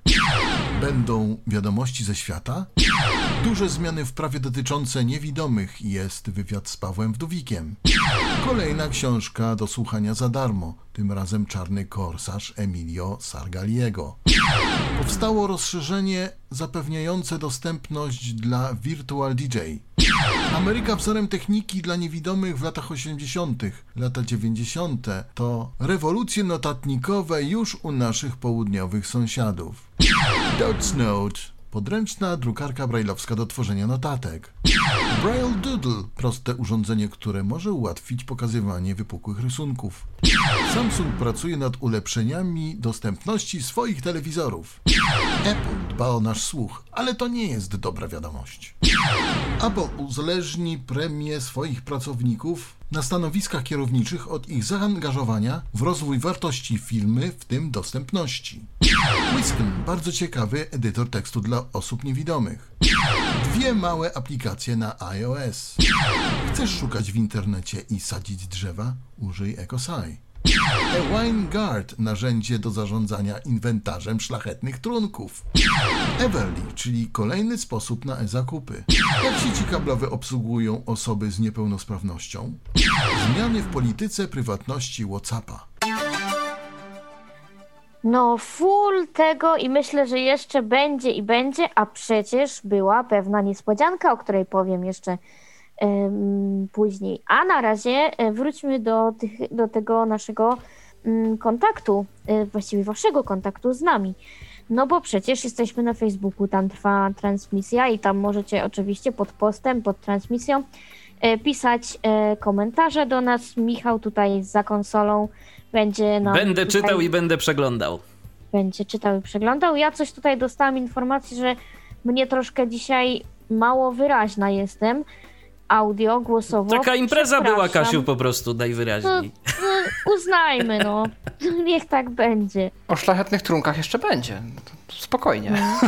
Będą wiadomości ze świata? Duże zmiany w prawie dotyczące niewidomych. Jest wywiad z Pawłem Wdówikiem. Kolejna książka do słuchania za darmo, tym razem Czarny korsarz Emilio Sargaliego. Powstało rozszerzenie zapewniające dostępność dla Virtual D J. Ameryka wzorem techniki dla niewidomych w latach osiemdziesiątych. Lata dziewięćdziesiąte to rewolucje notatnikowe już u naszych południowych sąsiadów. Dots Note, podręczna drukarka brajlowska do tworzenia notatek. Braille Doodle, proste urządzenie, które może ułatwić pokazywanie wypukłych rysunków. Samsung pracuje nad ulepszeniami dostępności swoich telewizorów. Apple dba o nasz słuch, ale to nie jest dobra wiadomość. Apple uzależni premię swoich pracowników na stanowiskach kierowniczych od ich zaangażowania w rozwój wartości firmy, w tym dostępności. Whisken, bardzo ciekawy edytor tekstu dla osób niewidomych. Dwie małe aplikacje na iOS. Chcesz szukać w internecie i sadzić drzewa? Użyj EcoSci. Ewine Guard, narzędzie do zarządzania inwentarzem szlachetnych trunków. Everly, czyli kolejny sposób na e-zakupy. Jak sieci kablowe obsługują osoby z niepełnosprawnością? Zmiany w polityce prywatności WhatsAppa. No full tego i myślę, że jeszcze będzie i będzie, a przecież była pewna niespodzianka, o której powiem jeszcze um, później. A na razie wróćmy do, tych, do tego naszego um, kontaktu, um, właściwie waszego kontaktu z nami. No bo przecież jesteśmy na Facebooku, tam trwa transmisja i tam możecie oczywiście pod postem, pod transmisją e, pisać e, komentarze do nas. Michał tutaj za konsolą będzie nam Będę tutaj... czytał i będę przeglądał. Będzie czytał i przeglądał. Ja coś tutaj dostałam informacji, że mnie troszkę dzisiaj mało wyraźna jestem. Audio, głosowo. Taka impreza była, Kasiu, po prostu najwyraźniej. No, no, uznajmy, no. Niech tak będzie. O szlachetnych trunkach jeszcze będzie. Spokojnie. No.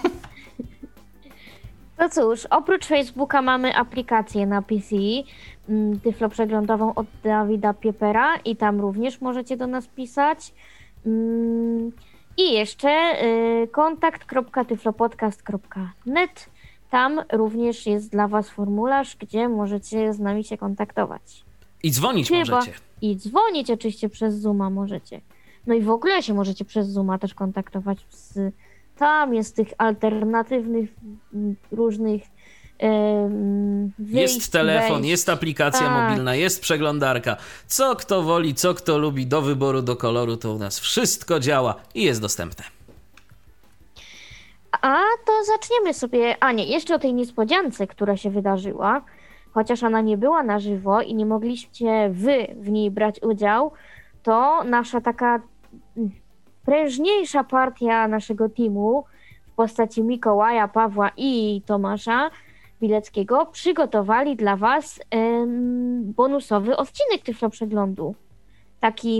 No cóż, oprócz Facebooka mamy aplikację na P C, Tyflo Przeglądową od Dawida Piepera i tam również możecie do nas pisać. I jeszcze kontakt kropka tyflopodcast kropka net. Tam również jest dla was formularz, gdzie możecie z nami się kontaktować. I dzwonić Chyba. możecie. I dzwonić oczywiście przez Zooma możecie. No i w ogóle się możecie przez Zooma też kontaktować z... Tam jest tych alternatywnych różnych um, wyjść, Jest telefon, wejść. jest aplikacja tak. mobilna, jest przeglądarka. Co kto woli, co kto lubi, do wyboru, do koloru, to u nas wszystko działa i jest dostępne. A to zaczniemy sobie... A nie, jeszcze o tej niespodziance, która się wydarzyła. Chociaż ona nie była na żywo i nie mogliście wy w niej brać udział, to nasza taka prężniejsza partia naszego teamu w postaci Mikołaja, Pawła i Tomasza Bileckiego przygotowali dla was em, bonusowy odcinek Tyflo Przeglądu. Taki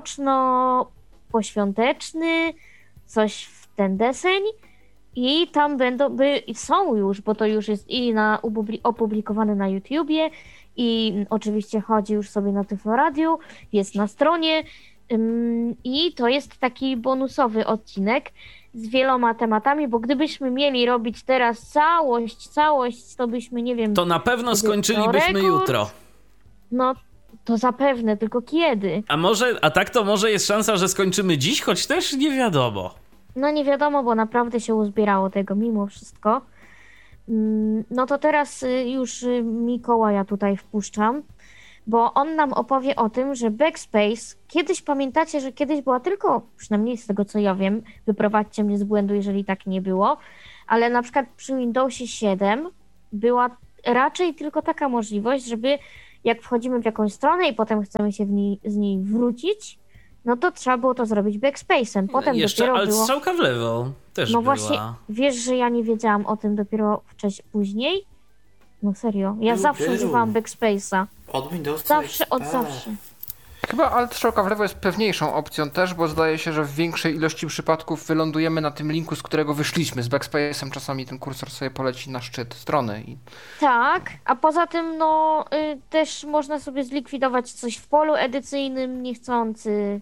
noworoczno-poświąteczny, coś w ten deseń. I tam będą, by, są już, bo to już jest i na, opublikowane na YouTubie i oczywiście chodzi już sobie na Tyflo Radiu, jest na stronie ym, i to jest taki bonusowy odcinek z wieloma tematami, bo gdybyśmy mieli robić teraz całość, całość, to byśmy, nie wiem... To na pewno skończylibyśmy rekord, jutro. No, to zapewne, tylko kiedy? A może, a tak to może jest szansa, że skończymy dziś, choć też nie wiadomo. No nie wiadomo, bo naprawdę się uzbierało tego mimo wszystko. No to teraz już Mikołaja tutaj wpuszczam, bo on nam opowie o tym, że Backspace, kiedyś pamiętacie, że kiedyś była tylko, przynajmniej z tego co ja wiem, wyprowadźcie mnie z błędu, jeżeli tak nie było, ale na przykład przy Windowsie siedem była raczej tylko taka możliwość, żeby jak wchodzimy w jakąś stronę i potem chcemy się w niej, z niej wrócić, no to trzeba było to zrobić Backspace'em. Potem Jeszcze dopiero alt było... strzałka w lewo też No była. właśnie, wiesz, że ja nie wiedziałam o tym dopiero wcześniej, później? No serio, ja Był, zawsze był. używałam Backspace'a. Od Windowsa Zawsze, od X P. zawsze. Chyba alt strzałka w lewo jest pewniejszą opcją też, bo zdaje się, że w większej ilości przypadków wylądujemy na tym linku, z którego wyszliśmy. Z Backspace'em czasami ten kursor sobie poleci na szczyt strony. I... Tak, a poza tym no y, też można sobie zlikwidować coś w polu edycyjnym niechcący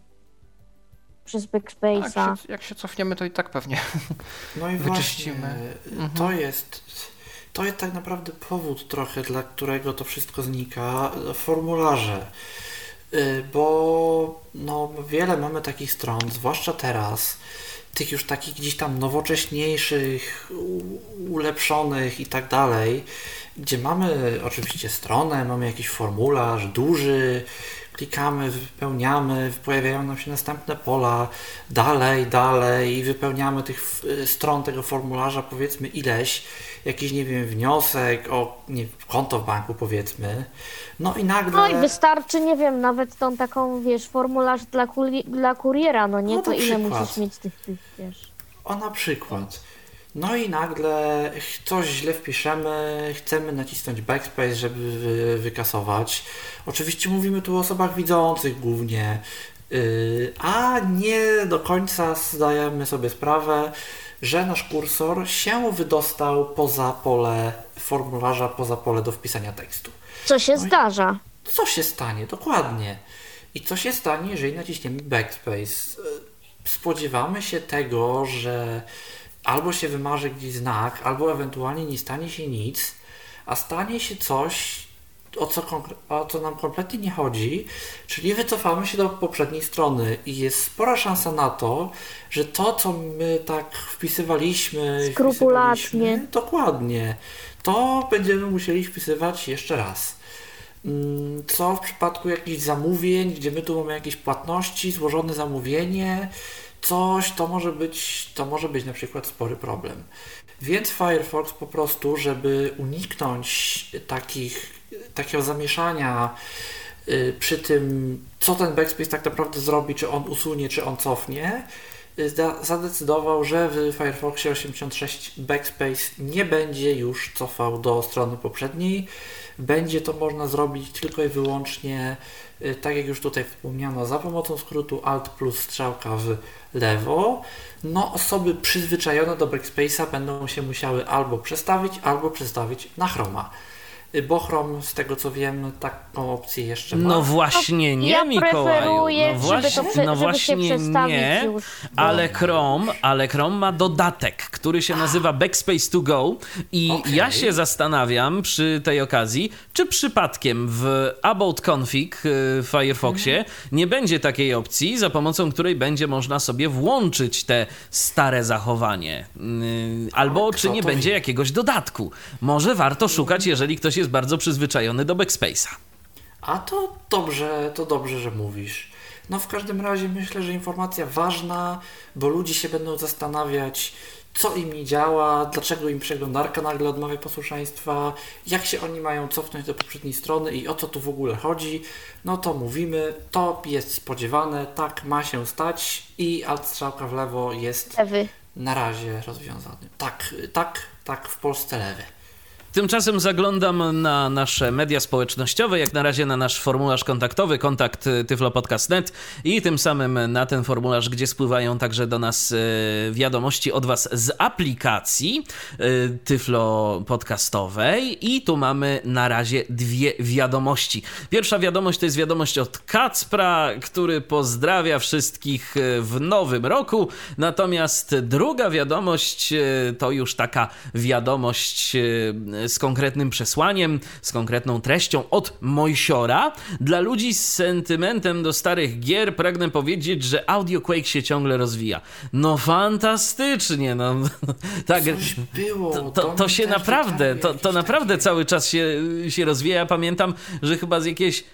przez Backspace'a. Tak, się, jak się cofniemy, to i tak pewnie No i wyczyścimy. właśnie, Mhm. to jest to jest tak naprawdę powód trochę, dla którego to wszystko znika, formularze. Y, Bo no, wiele mamy takich stron, zwłaszcza teraz, tych już takich gdzieś tam nowocześniejszych, u- ulepszonych i tak dalej, gdzie mamy oczywiście stronę, mamy jakiś formularz duży, klikamy, wypełniamy, pojawiają nam się następne pola, dalej, dalej i wypełniamy tych y, stron tego formularza powiedzmy ileś, jakiś nie wiem, wniosek o nie, konto w banku powiedzmy, no i nagle... No i wystarczy, nie wiem, nawet tą taką, wiesz, formularz dla, kuli- dla kuriera, no nie? No to na ile przykład. musisz mieć tych, tych, wiesz. O, na przykład. No i nagle coś źle wpiszemy, chcemy nacisnąć backspace, żeby wy, wykasować. Oczywiście mówimy tu o osobach widzących głównie, yy, a nie do końca zdajemy sobie sprawę, że nasz kursor się wydostał poza pole formularza, poza pole do wpisania tekstu. Co się No i- zdarza? Co się stanie? Dokładnie. I co się stanie, jeżeli naciśniemy backspace? Spodziewamy się tego, że albo się wymarzy gdzieś znak, albo ewentualnie nie stanie się nic, a stanie się coś, o co, konkre- o co nam kompletnie nie chodzi, czyli wycofamy się do poprzedniej strony i jest spora szansa na to, że to, co my tak wpisywaliśmy, Skrupulatnie. wpisywaliśmy, dokładnie, to będziemy musieli wpisywać jeszcze raz. Mm, Co w przypadku jakichś zamówień, gdzie my tu mamy jakieś płatności, złożone zamówienie, coś, to może być, to może być na przykład spory problem. Więc Firefox po prostu, żeby uniknąć takich, takiego zamieszania y, przy tym, co ten backspace tak naprawdę zrobi, czy on usunie, czy on cofnie, y, zda- zadecydował, że w Firefoxie osiemdziesiąt sześć backspace nie będzie już cofał do strony poprzedniej. Będzie to można zrobić tylko i wyłącznie, y, tak jak już tutaj wspomniano, za pomocą skrótu Alt plus strzałka w lewo. No, osoby przyzwyczajone do Backspace'a będą się musiały albo przestawić, albo przestawić na Chroma. Y, Bo Chrome, z tego co wiem, taką opcję jeszcze ma. No właśnie nie, ja Mikołaju. preferuję, No żeby właśnie, to prze- no żeby się właśnie przestawić nie, już. ale Chrome, ale Chrome ma dodatek, który się nazywa Backspace to go i Okej. ja się zastanawiam przy tej okazji, czy przypadkiem w About Config w Firefoxie nie będzie takiej opcji, za pomocą której będzie można sobie włączyć te stare zachowanie. Yy, Albo Ale czy kto nie to będzie wie? jakiegoś dodatku. Może warto szukać, jeżeli ktoś jest bardzo przyzwyczajony do Backspace'a. A to dobrze, to dobrze, że mówisz. No w każdym razie myślę, że informacja ważna, bo ludzie się będą zastanawiać, co im nie działa, dlaczego im przeglądarka nagle odmawia posłuszeństwa, jak się oni mają cofnąć do poprzedniej strony i o co tu w ogóle chodzi. No to mówimy, to jest spodziewane, tak ma się stać i alt strzałka w lewo jest Ewy. na razie rozwiązany. Tak, tak, tak w Polsce lewy. Tymczasem zaglądam na nasze media społecznościowe, jak na razie na nasz formularz kontaktowy, kontakt tyflopodcast kropka net i tym samym na ten formularz, gdzie spływają także do nas e, wiadomości od was z aplikacji e, Tyflo Podcastowej i tu mamy na razie dwie wiadomości. Pierwsza wiadomość to jest wiadomość od Kacpra, który pozdrawia wszystkich w nowym roku, natomiast druga wiadomość e, to już taka wiadomość e, z konkretnym przesłaniem, z konkretną treścią od Mojsiora. Dla ludzi z sentymentem do starych gier pragnę powiedzieć, że Audio Quake się ciągle rozwija. No fantastycznie, no tak. Coś było. To, to, do to mnie się też naprawdę, dotarły to, jakieś to naprawdę takie- cały czas się, się rozwija. Ja pamiętam, że chyba z jakieś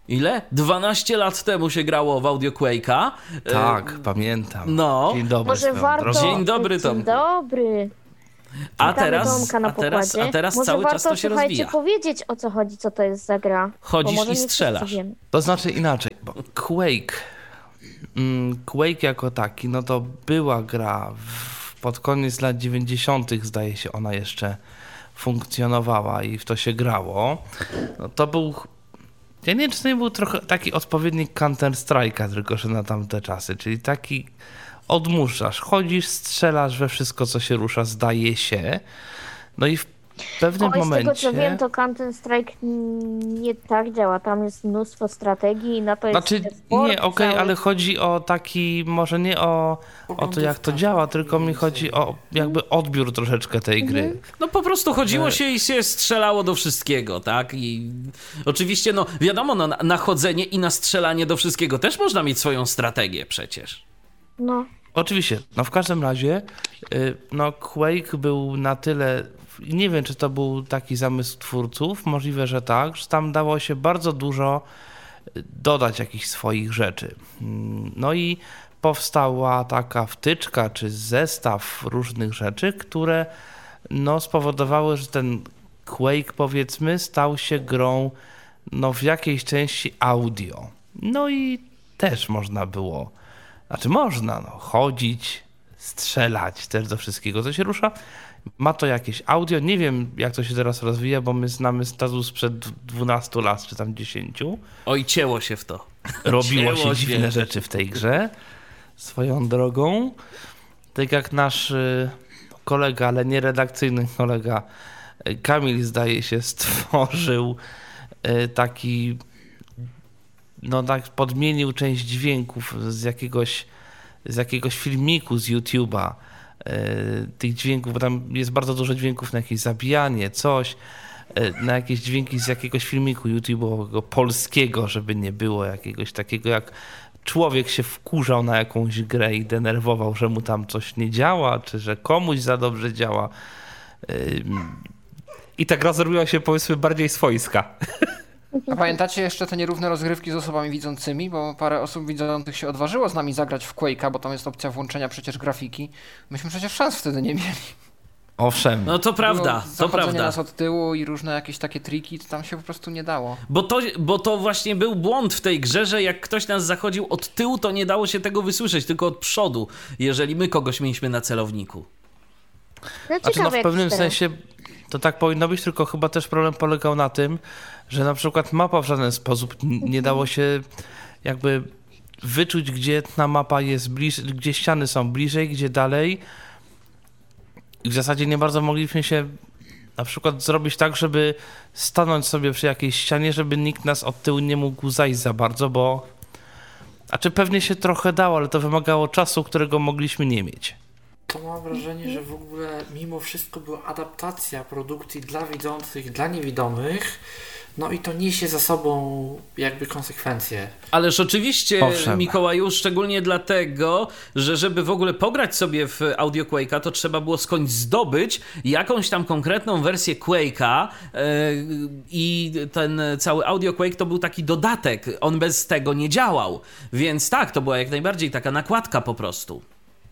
Ile? dwanaście lat temu się grało w Audio Quake'a. Tak, e... pamiętam. No. Dzień dobry. Może warto... Dzień dobry, Tomku. Dzień dobry. A Witamy teraz, Tomka na a teraz, pokładzie. a teraz Może cały warto, czas to się słuchajcie, rozwija. powiedzieć, o co chodzi, co to jest za gra. Chodzisz Bo może i nie strzelasz. wszyscy wiemy. To znaczy inaczej, bo Quake, mm, Quake jako taki, no to była gra w, pod koniec lat dziewięćdziesiątych zdaje się ona jeszcze funkcjonowała i w to się grało. No to był, ja nie wiem, czy to nie był trochę taki odpowiednik Counter Strike'a, tylko że na tamte czasy, czyli taki odmuszasz, chodzisz, strzelasz we wszystko, co się rusza, zdaje się. No i w pewnym Oj, momencie... z tego co wiem, to Counter Strike nie tak działa. Tam jest mnóstwo strategii i na to jest Znaczy, sport nie, okej, cały. ale chodzi o taki, może nie o, o to, jak to działa, tylko mi chodzi o jakby odbiór troszeczkę tej gry. No po prostu chodziło się i się strzelało do wszystkiego, tak? I oczywiście, no wiadomo, no, na chodzenie i na strzelanie do wszystkiego też można mieć swoją strategię przecież. No. Oczywiście, no w każdym razie, y, no Quake był na tyle, nie wiem, czy to był taki zamysł twórców, możliwe, że tak, że tam dało się bardzo dużo dodać jakichś swoich rzeczy. No i powstała taka wtyczka, czy zestaw różnych rzeczy, które no spowodowały, że ten Quake, powiedzmy, stał się grą no w jakiejś części audio. No i też można było, znaczy można no, chodzić, strzelać też do wszystkiego, co się rusza. Ma to jakieś audio, nie wiem jak to się teraz rozwija, bo my znamy status sprzed dwunastu lat, czy tam dziesięciu. Oj, cięło się w to. Robiło Cięło się dziwne rzeczy w tej grze, swoją drogą. Tak jak nasz kolega, ale nie redakcyjny kolega Kamil, zdaje się, stworzył taki, no tak podmienił część dźwięków z jakiegoś, z jakiegoś filmiku z YouTube'a, tych dźwięków, bo tam jest bardzo dużo dźwięków na jakieś zabijanie, coś, na jakieś dźwięki z jakiegoś filmiku YouTube'owego polskiego, żeby nie było jakiegoś takiego, jak człowiek się wkurzał na jakąś grę i denerwował, że mu tam coś nie działa, czy że komuś za dobrze działa. I ta gra zrobiła się, powiedzmy, bardziej swojska. A pamiętacie jeszcze te nierówne rozgrywki z osobami widzącymi? Bo parę osób widzących się odważyło z nami zagrać w Quake'a, bo tam jest opcja włączenia przecież grafiki. Myśmy przecież szans wtedy nie mieli. Owszem. No to prawda, Było to prawda. nas od tyłu i różne jakieś takie triki, to tam się po prostu nie dało. Bo to, bo to właśnie był błąd w tej grze, że jak ktoś nas zachodził od tyłu, to nie dało się tego wysłyszeć, tylko od przodu, jeżeli my kogoś mieliśmy na celowniku. No, Znaczy, no w jak pewnym cztery. sensie to tak powinno być, tylko chyba też problem polegał na tym, że na przykład mapa w żaden sposób n- nie dało się jakby wyczuć, gdzie ta mapa jest bliżej, gdzie ściany są bliżej, gdzie dalej. I w zasadzie nie bardzo mogliśmy się na przykład zrobić tak, żeby stanąć sobie przy jakiejś ścianie, żeby nikt nas od tyłu nie mógł zajść za bardzo, bo znaczy pewnie się trochę dało, ale to wymagało czasu, którego mogliśmy nie mieć. To mam wrażenie, że w ogóle mimo wszystko była adaptacja produkcji dla widzących, dla niewidomych, no i to niesie za sobą jakby konsekwencje. Ależ oczywiście, Owszem. Mikołaju, szczególnie dlatego, że żeby w ogóle pograć sobie w Audio Quake'a, to trzeba było skądś zdobyć jakąś tam konkretną wersję Quake'a yy, i ten cały Audio Quake to był taki dodatek, on bez tego nie działał, więc tak, to była jak najbardziej taka nakładka po prostu.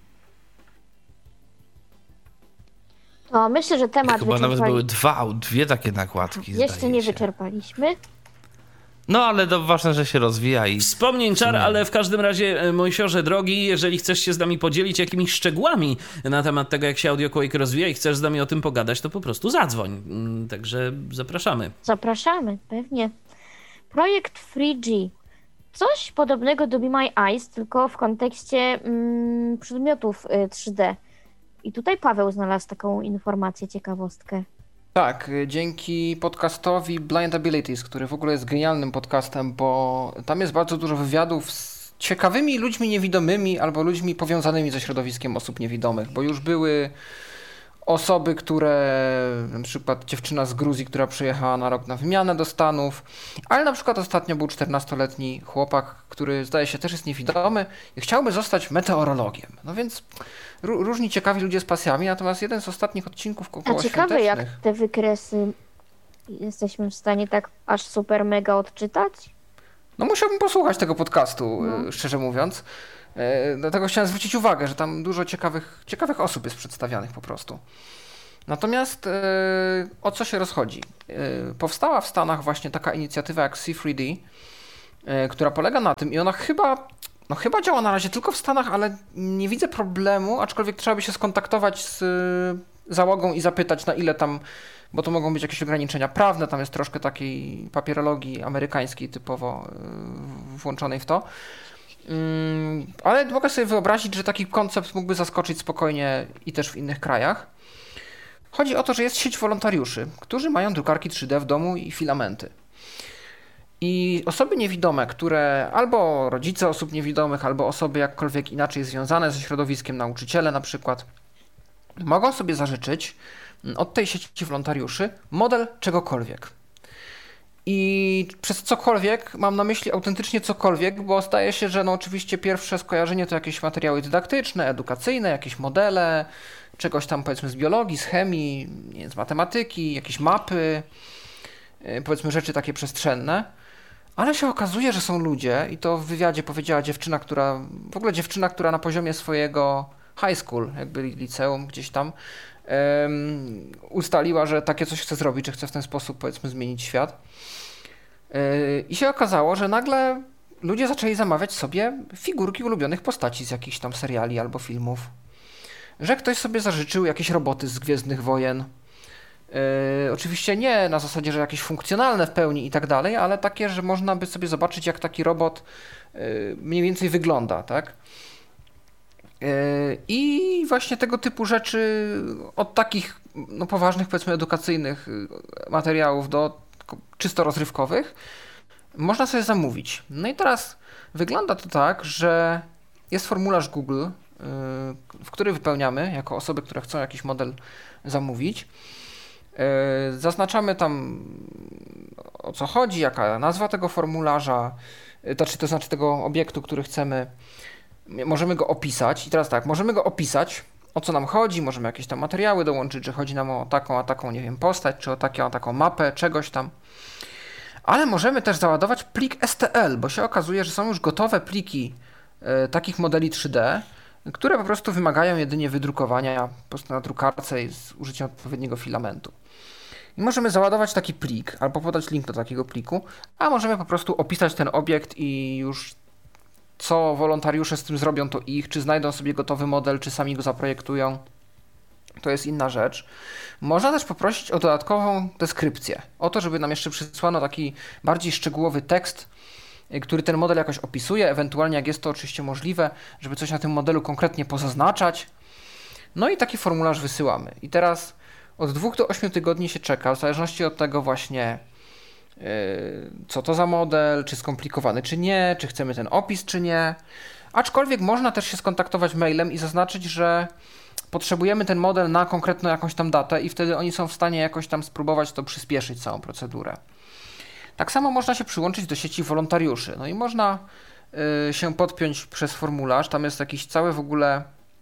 To myślę, że temat Chyba nawet wyczerpali... były dwa, dwie takie nakładki. Jeszcze zdaje nie się. wyczerpaliśmy. No ale to ważne, że się rozwija i... Wspomnień czar, ale w każdym razie, Mojsiorze drogi, jeżeli chcesz się z nami podzielić jakimiś szczegółami na temat tego, jak się Audio Quake rozwija i chcesz z nami o tym pogadać, to po prostu zadzwoń. Także zapraszamy. Zapraszamy, pewnie. Projekt trzy G. Coś podobnego do Be My Eyes, tylko w kontekście mm, przedmiotów y, trzy D. I tutaj Paweł znalazł taką informację, ciekawostkę. Tak, dzięki podcastowi Blind Abilities, który w ogóle jest genialnym podcastem, bo tam jest bardzo dużo wywiadów z ciekawymi ludźmi niewidomymi albo ludźmi powiązanymi ze środowiskiem osób niewidomych, bo już były osoby, które, na przykład dziewczyna z Gruzji, która przyjechała na rok na wymianę do Stanów, ale na przykład ostatnio był czternastoletni chłopak, który zdaje się też jest niewidomy i chciałby zostać meteorologiem. No więc ró- różni ciekawi ludzie z pasjami, natomiast jeden z ostatnich odcinków A około ciekawe, jak świątecznych... te wykresy jesteśmy w stanie tak aż super mega odczytać? No musiałbym posłuchać tego podcastu, no. szczerze mówiąc. Dlatego chciałem zwrócić uwagę, że tam dużo ciekawych, ciekawych osób jest przedstawianych po prostu. Natomiast o co się rozchodzi? Powstała w Stanach właśnie taka inicjatywa jak C trzy D, która polega na tym i ona chyba, no chyba działa na razie tylko w Stanach, ale nie widzę problemu, aczkolwiek trzeba by się skontaktować z załogą i zapytać, na ile tam, bo to mogą być jakieś ograniczenia prawne, tam jest troszkę takiej papierologii amerykańskiej typowo włączonej w to. Ale mogę sobie wyobrazić, że taki koncept mógłby zaskoczyć spokojnie i też w innych krajach. Chodzi o to, że jest sieć wolontariuszy, którzy mają drukarki trzy D w domu i filamenty. I osoby niewidome, które albo rodzice osób niewidomych, albo osoby jakkolwiek inaczej związane ze środowiskiem, nauczyciele na przykład, mogą sobie zażyczyć od tej sieci wolontariuszy model czegokolwiek. I przez cokolwiek mam na myśli autentycznie cokolwiek, bo zdaje się, że no oczywiście pierwsze skojarzenie to jakieś materiały dydaktyczne, edukacyjne, jakieś modele, czegoś tam powiedzmy z biologii, z chemii, nie wiem, z matematyki, jakieś mapy, powiedzmy rzeczy takie przestrzenne. Ale się okazuje, że są ludzie i to w wywiadzie powiedziała dziewczyna, która, w ogóle dziewczyna, która na poziomie swojego high school, jakby liceum gdzieś tam, um, ustaliła, że takie coś chce zrobić, że chce w ten sposób powiedzmy zmienić świat. Yy, I się okazało, że nagle ludzie zaczęli zamawiać sobie figurki ulubionych postaci z jakichś tam seriali albo filmów. Że ktoś sobie zażyczył jakieś roboty z Gwiezdnych Wojen. Yy, oczywiście nie na zasadzie, że jakieś funkcjonalne w pełni i tak dalej, ale takie, że można by sobie zobaczyć, jak taki robot yy, mniej więcej wygląda, tak? Yy, I właśnie tego typu rzeczy, od takich no, poważnych, powiedzmy edukacyjnych materiałów do czysto rozrywkowych, można sobie zamówić. No i teraz wygląda to tak, że jest formularz Google, w który wypełniamy jako osoby, które chcą jakiś model zamówić. Zaznaczamy tam, o co chodzi, jaka nazwa tego formularza, to znaczy tego obiektu, który chcemy. Możemy go opisać. I teraz tak, możemy go opisać, o co nam chodzi, możemy jakieś tam materiały dołączyć, że chodzi nam o taką, a taką, nie wiem, postać, czy o taką, a taką mapę, czegoś tam. Ale możemy też załadować plik S T L, bo się okazuje, że są już gotowe pliki y, takich modeli trzy D, które po prostu wymagają jedynie wydrukowania po prostu na drukarce z użyciem odpowiedniego filamentu. I możemy załadować taki plik, albo podać link do takiego pliku, a możemy po prostu opisać ten obiekt i już co wolontariusze z tym zrobią, to ich, czy znajdą sobie gotowy model, czy sami go zaprojektują, to jest inna rzecz. Można też poprosić o dodatkową deskrypcję, o to, żeby nam jeszcze przysłano taki bardziej szczegółowy tekst, który ten model jakoś opisuje, ewentualnie jak jest to oczywiście możliwe, żeby coś na tym modelu konkretnie pozaznaczać. No i taki formularz wysyłamy. I teraz od dwóch do ośmiu tygodni się czeka, w zależności od tego właśnie, co to za model, czy skomplikowany, czy nie, czy chcemy ten opis, czy nie. Aczkolwiek można też się skontaktować mailem i zaznaczyć, że potrzebujemy ten model na konkretną jakąś tam datę i wtedy oni są w stanie jakoś tam spróbować to przyspieszyć całą procedurę. Tak samo można się przyłączyć do sieci wolontariuszy. No i można y, się podpiąć przez formularz. Tam jest jakiś cały w ogóle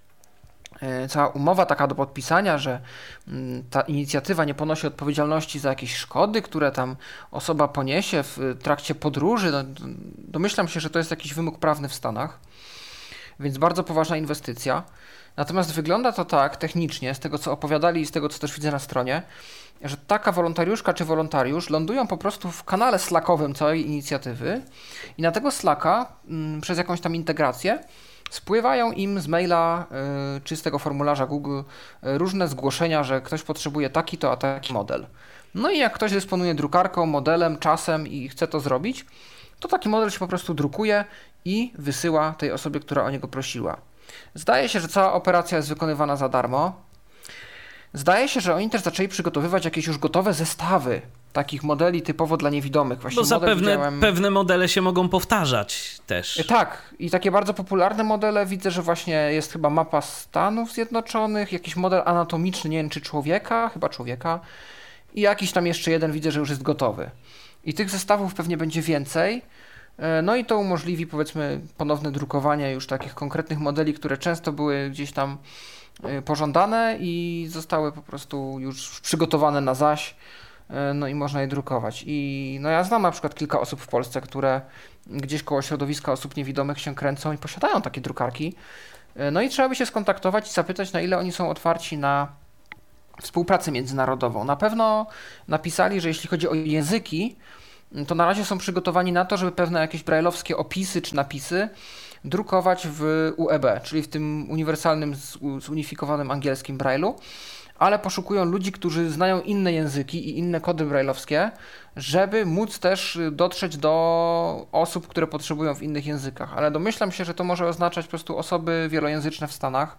y, cała umowa taka do podpisania, że y, ta inicjatywa nie ponosi odpowiedzialności za jakieś szkody, które tam osoba poniesie w y, trakcie podróży. No, domyślam się, że to jest jakiś wymóg prawny w Stanach, więc bardzo poważna inwestycja. Natomiast wygląda to tak technicznie, z tego co opowiadali i z tego co też widzę na stronie, że taka wolontariuszka czy wolontariusz lądują po prostu w kanale slackowym całej inicjatywy i na tego slacka m, przez jakąś tam integrację spływają im z maila y, czy z tego formularza Google y, różne zgłoszenia, że ktoś potrzebuje taki to, a taki model. No i jak ktoś dysponuje drukarką, modelem, czasem i chce to zrobić, to taki model się po prostu drukuje i wysyła tej osobie, która o niego prosiła. Zdaje się, że cała operacja jest wykonywana za darmo. Zdaje się, że oni też zaczęli przygotowywać jakieś już gotowe zestawy takich modeli typowo dla niewidomych. Właśnie bo zapewne widziałem... pewne modele się mogą powtarzać też. Tak, i takie bardzo popularne modele widzę, że właśnie jest chyba mapa Stanów Zjednoczonych, jakiś model anatomiczny, nie wiem czy człowieka, chyba człowieka i jakiś tam jeszcze jeden widzę, że już jest gotowy. I tych zestawów pewnie będzie więcej. No i to umożliwi powiedzmy ponowne drukowanie już takich konkretnych modeli, które często były gdzieś tam pożądane i zostały po prostu już przygotowane na zaś no i można je drukować. I no ja znam na przykład kilka osób w Polsce, które gdzieś koło środowiska osób niewidomych się kręcą i posiadają takie drukarki. No i trzeba by się skontaktować i zapytać, na ile oni są otwarci na współpracę międzynarodową. Na pewno napisali, że jeśli chodzi o języki, to na razie są przygotowani na to, żeby pewne jakieś brajlowskie opisy czy napisy drukować w U E B, czyli w tym uniwersalnym, zunifikowanym angielskim brajlu, ale poszukują ludzi, którzy znają inne języki i inne kody brajlowskie, żeby móc też dotrzeć do osób, które potrzebują w innych językach. Ale domyślam się, że to może oznaczać po prostu osoby wielojęzyczne w Stanach.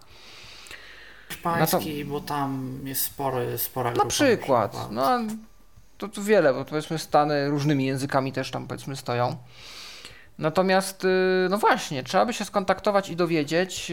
Hiszpański, to... bo tam jest spory, spora grupa. Na przykład. Na przykład. No, to, to wiele, bo powiedzmy Stany różnymi językami też tam powiedzmy stoją. Natomiast, no właśnie, trzeba by się skontaktować i dowiedzieć,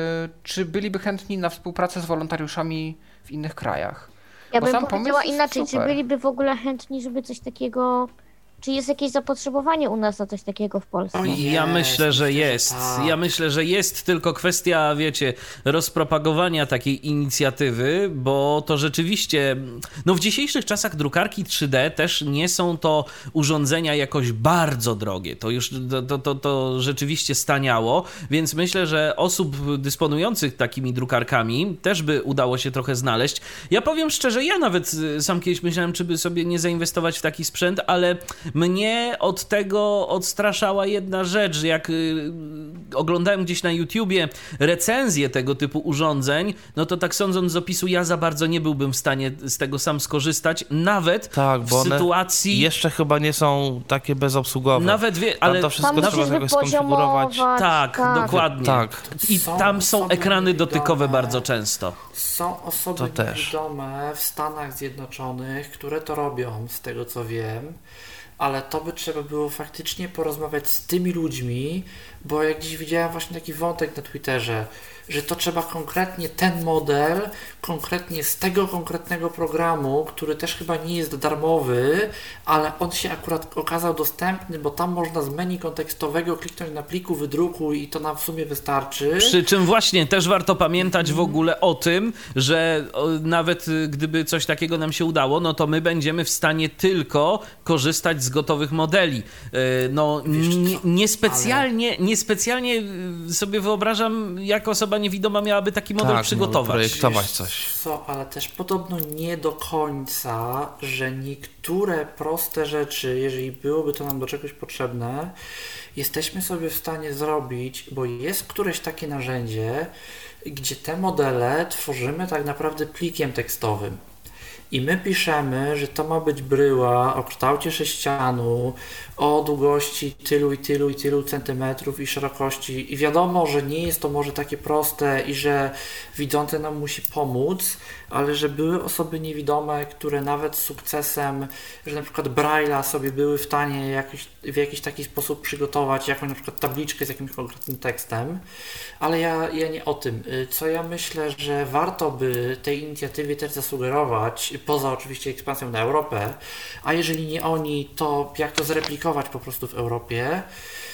czy byliby chętni na współpracę z wolontariuszami w innych krajach. Ja Bo bym sam powiedziała pomysł inaczej, super. czy byliby w ogóle chętni, żeby coś takiego... Czy jest jakieś zapotrzebowanie u nas na coś takiego w Polsce? O, Ja jest, myślę, że myślę, jest. że tak. Ja myślę, że jest tylko kwestia, wiecie, rozpropagowania takiej inicjatywy, bo to rzeczywiście, no w dzisiejszych czasach drukarki trzy D też nie są to urządzenia jakoś bardzo drogie. To już, to, to, to, to rzeczywiście staniało, więc myślę, że osób dysponujących takimi drukarkami też by udało się trochę znaleźć. Ja powiem szczerze, ja nawet sam kiedyś myślałem, czy by sobie nie zainwestować w taki sprzęt, ale mnie od tego odstraszała jedna rzecz. Jak y, oglądałem gdzieś na YouTubie recenzję tego typu urządzeń, no to tak sądząc z opisu, ja za bardzo nie byłbym w stanie z tego sam skorzystać, nawet tak, bo w sytuacji... jeszcze chyba nie są takie bezobsługowe. Nawet wie, ale tam to wszystko tam trzeba jakoś skonfigurować. Tak, tak, dokładnie. Tak. I Są tam są osoby ekrany niewidome. dotykowe bardzo często. Są osoby To też. niewidome w Stanach Zjednoczonych, które to robią, z tego co wiem, ale to by trzeba było faktycznie porozmawiać z tymi ludźmi, bo jak dziś widziałem właśnie taki wątek na Twitterze, że to trzeba konkretnie ten model, konkretnie z tego konkretnego programu, który też chyba nie jest darmowy, ale on się akurat okazał dostępny, bo tam można z menu kontekstowego kliknąć na pliku wydruku i to nam w sumie wystarczy. Przy czym właśnie też warto pamiętać w ogóle o tym, że o, nawet y, gdyby coś takiego nam się udało, no to my będziemy w stanie tylko korzystać z gotowych modeli. Y, no Wiesz n- co, niespecjalnie, niespecjalnie y, sobie wyobrażam, jak osoba niewidoma miałaby taki model Tak, przygotować. projektować Wiesz coś. Co, ale też podobno nie do końca, że niektóre proste rzeczy, jeżeli byłoby to nam do czegoś potrzebne, jesteśmy sobie w stanie zrobić, bo jest któreś takie narzędzie, gdzie te modele tworzymy tak naprawdę plikiem tekstowym. I my piszemy, że to ma być bryła o kształcie sześcianu, o długości tylu i tylu i tylu centymetrów i szerokości. I wiadomo, że nie jest to może takie proste i że widzący nam musi pomóc, ale że były osoby niewidome, które nawet z sukcesem, że na przykład Braille'a sobie były w stanie jakiś, w jakiś taki sposób przygotować, jakąś na przykład tabliczkę z jakimś konkretnym tekstem. Ale ja, ja nie o tym. Co ja myślę, że warto by tej inicjatywie też zasugerować, poza oczywiście ekspansją na Europę, a jeżeli nie oni, to jak to zreplikować po prostu w Europie,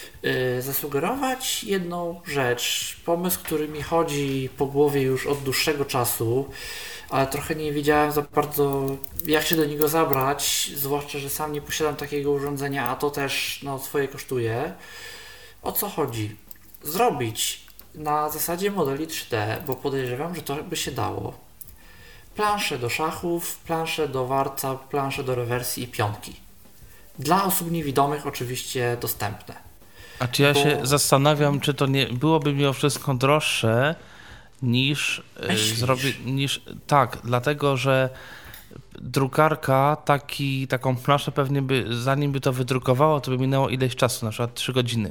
yy, zasugerować jedną rzecz. Pomysł, który mi chodzi po głowie już od dłuższego czasu, ale trochę nie wiedziałem za bardzo, jak się do niego zabrać, zwłaszcza, że sam nie posiadam takiego urządzenia, a to też no, swoje kosztuje. O co chodzi? Zrobić na zasadzie modeli trzy D, bo podejrzewam, że to by się dało. Plansze do szachów, plansze do warca, plansze do rewersji i piątki. Dla osób niewidomych oczywiście dostępne. A czy ja Bo- się zastanawiam, czy to nie byłoby mimo wszystko droższe niż e, Myślisz? zrobić, niż tak, dlatego że drukarka taki, taką planszę pewnie by, zanim by to wydrukowało, to by minęło ileś czasu, na przykład trzy godziny.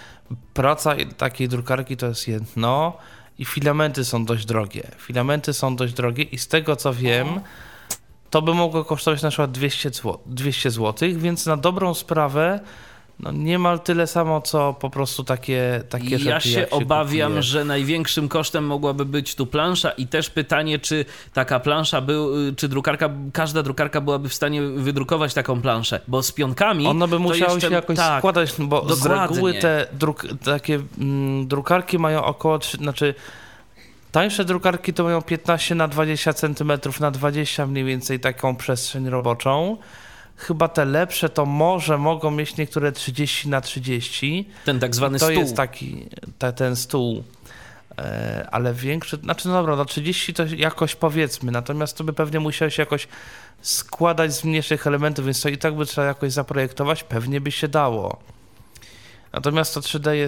Praca takiej drukarki to jest jedno i filamenty są dość drogie. Filamenty są dość drogie i z tego co wiem, to by mogło kosztować na przykład dwieście złotych, więc na dobrą sprawę no niemal tyle samo, co po prostu takie, takie rzeczy. Ja jak się obawiam, kupuje. że największym kosztem mogłaby być tu plansza i też pytanie, czy taka plansza, był, czy drukarka, każda drukarka byłaby w stanie wydrukować taką planszę, bo z pionkami... One by to musiały jeszcze, się jakoś tak, składać, bo dokładnie. z reguły te druk, takie mm, drukarki mają około, trzy, znaczy Tańsze drukarki to mają piętnaście na dwadzieścia centymetrów na dwadzieścia mniej więcej taką przestrzeń roboczą. Chyba te lepsze to może mogą mieć niektóre trzydzieści na trzydzieści. Ten tak zwany to stół. To jest taki, ta, ten stół. E, ale większy, znaczy no dobra, no trzydzieści to jakoś powiedzmy, natomiast to by pewnie musiało się jakoś składać z mniejszych elementów, więc to i tak by trzeba jakoś zaprojektować, pewnie by się dało. Natomiast to trzy D jest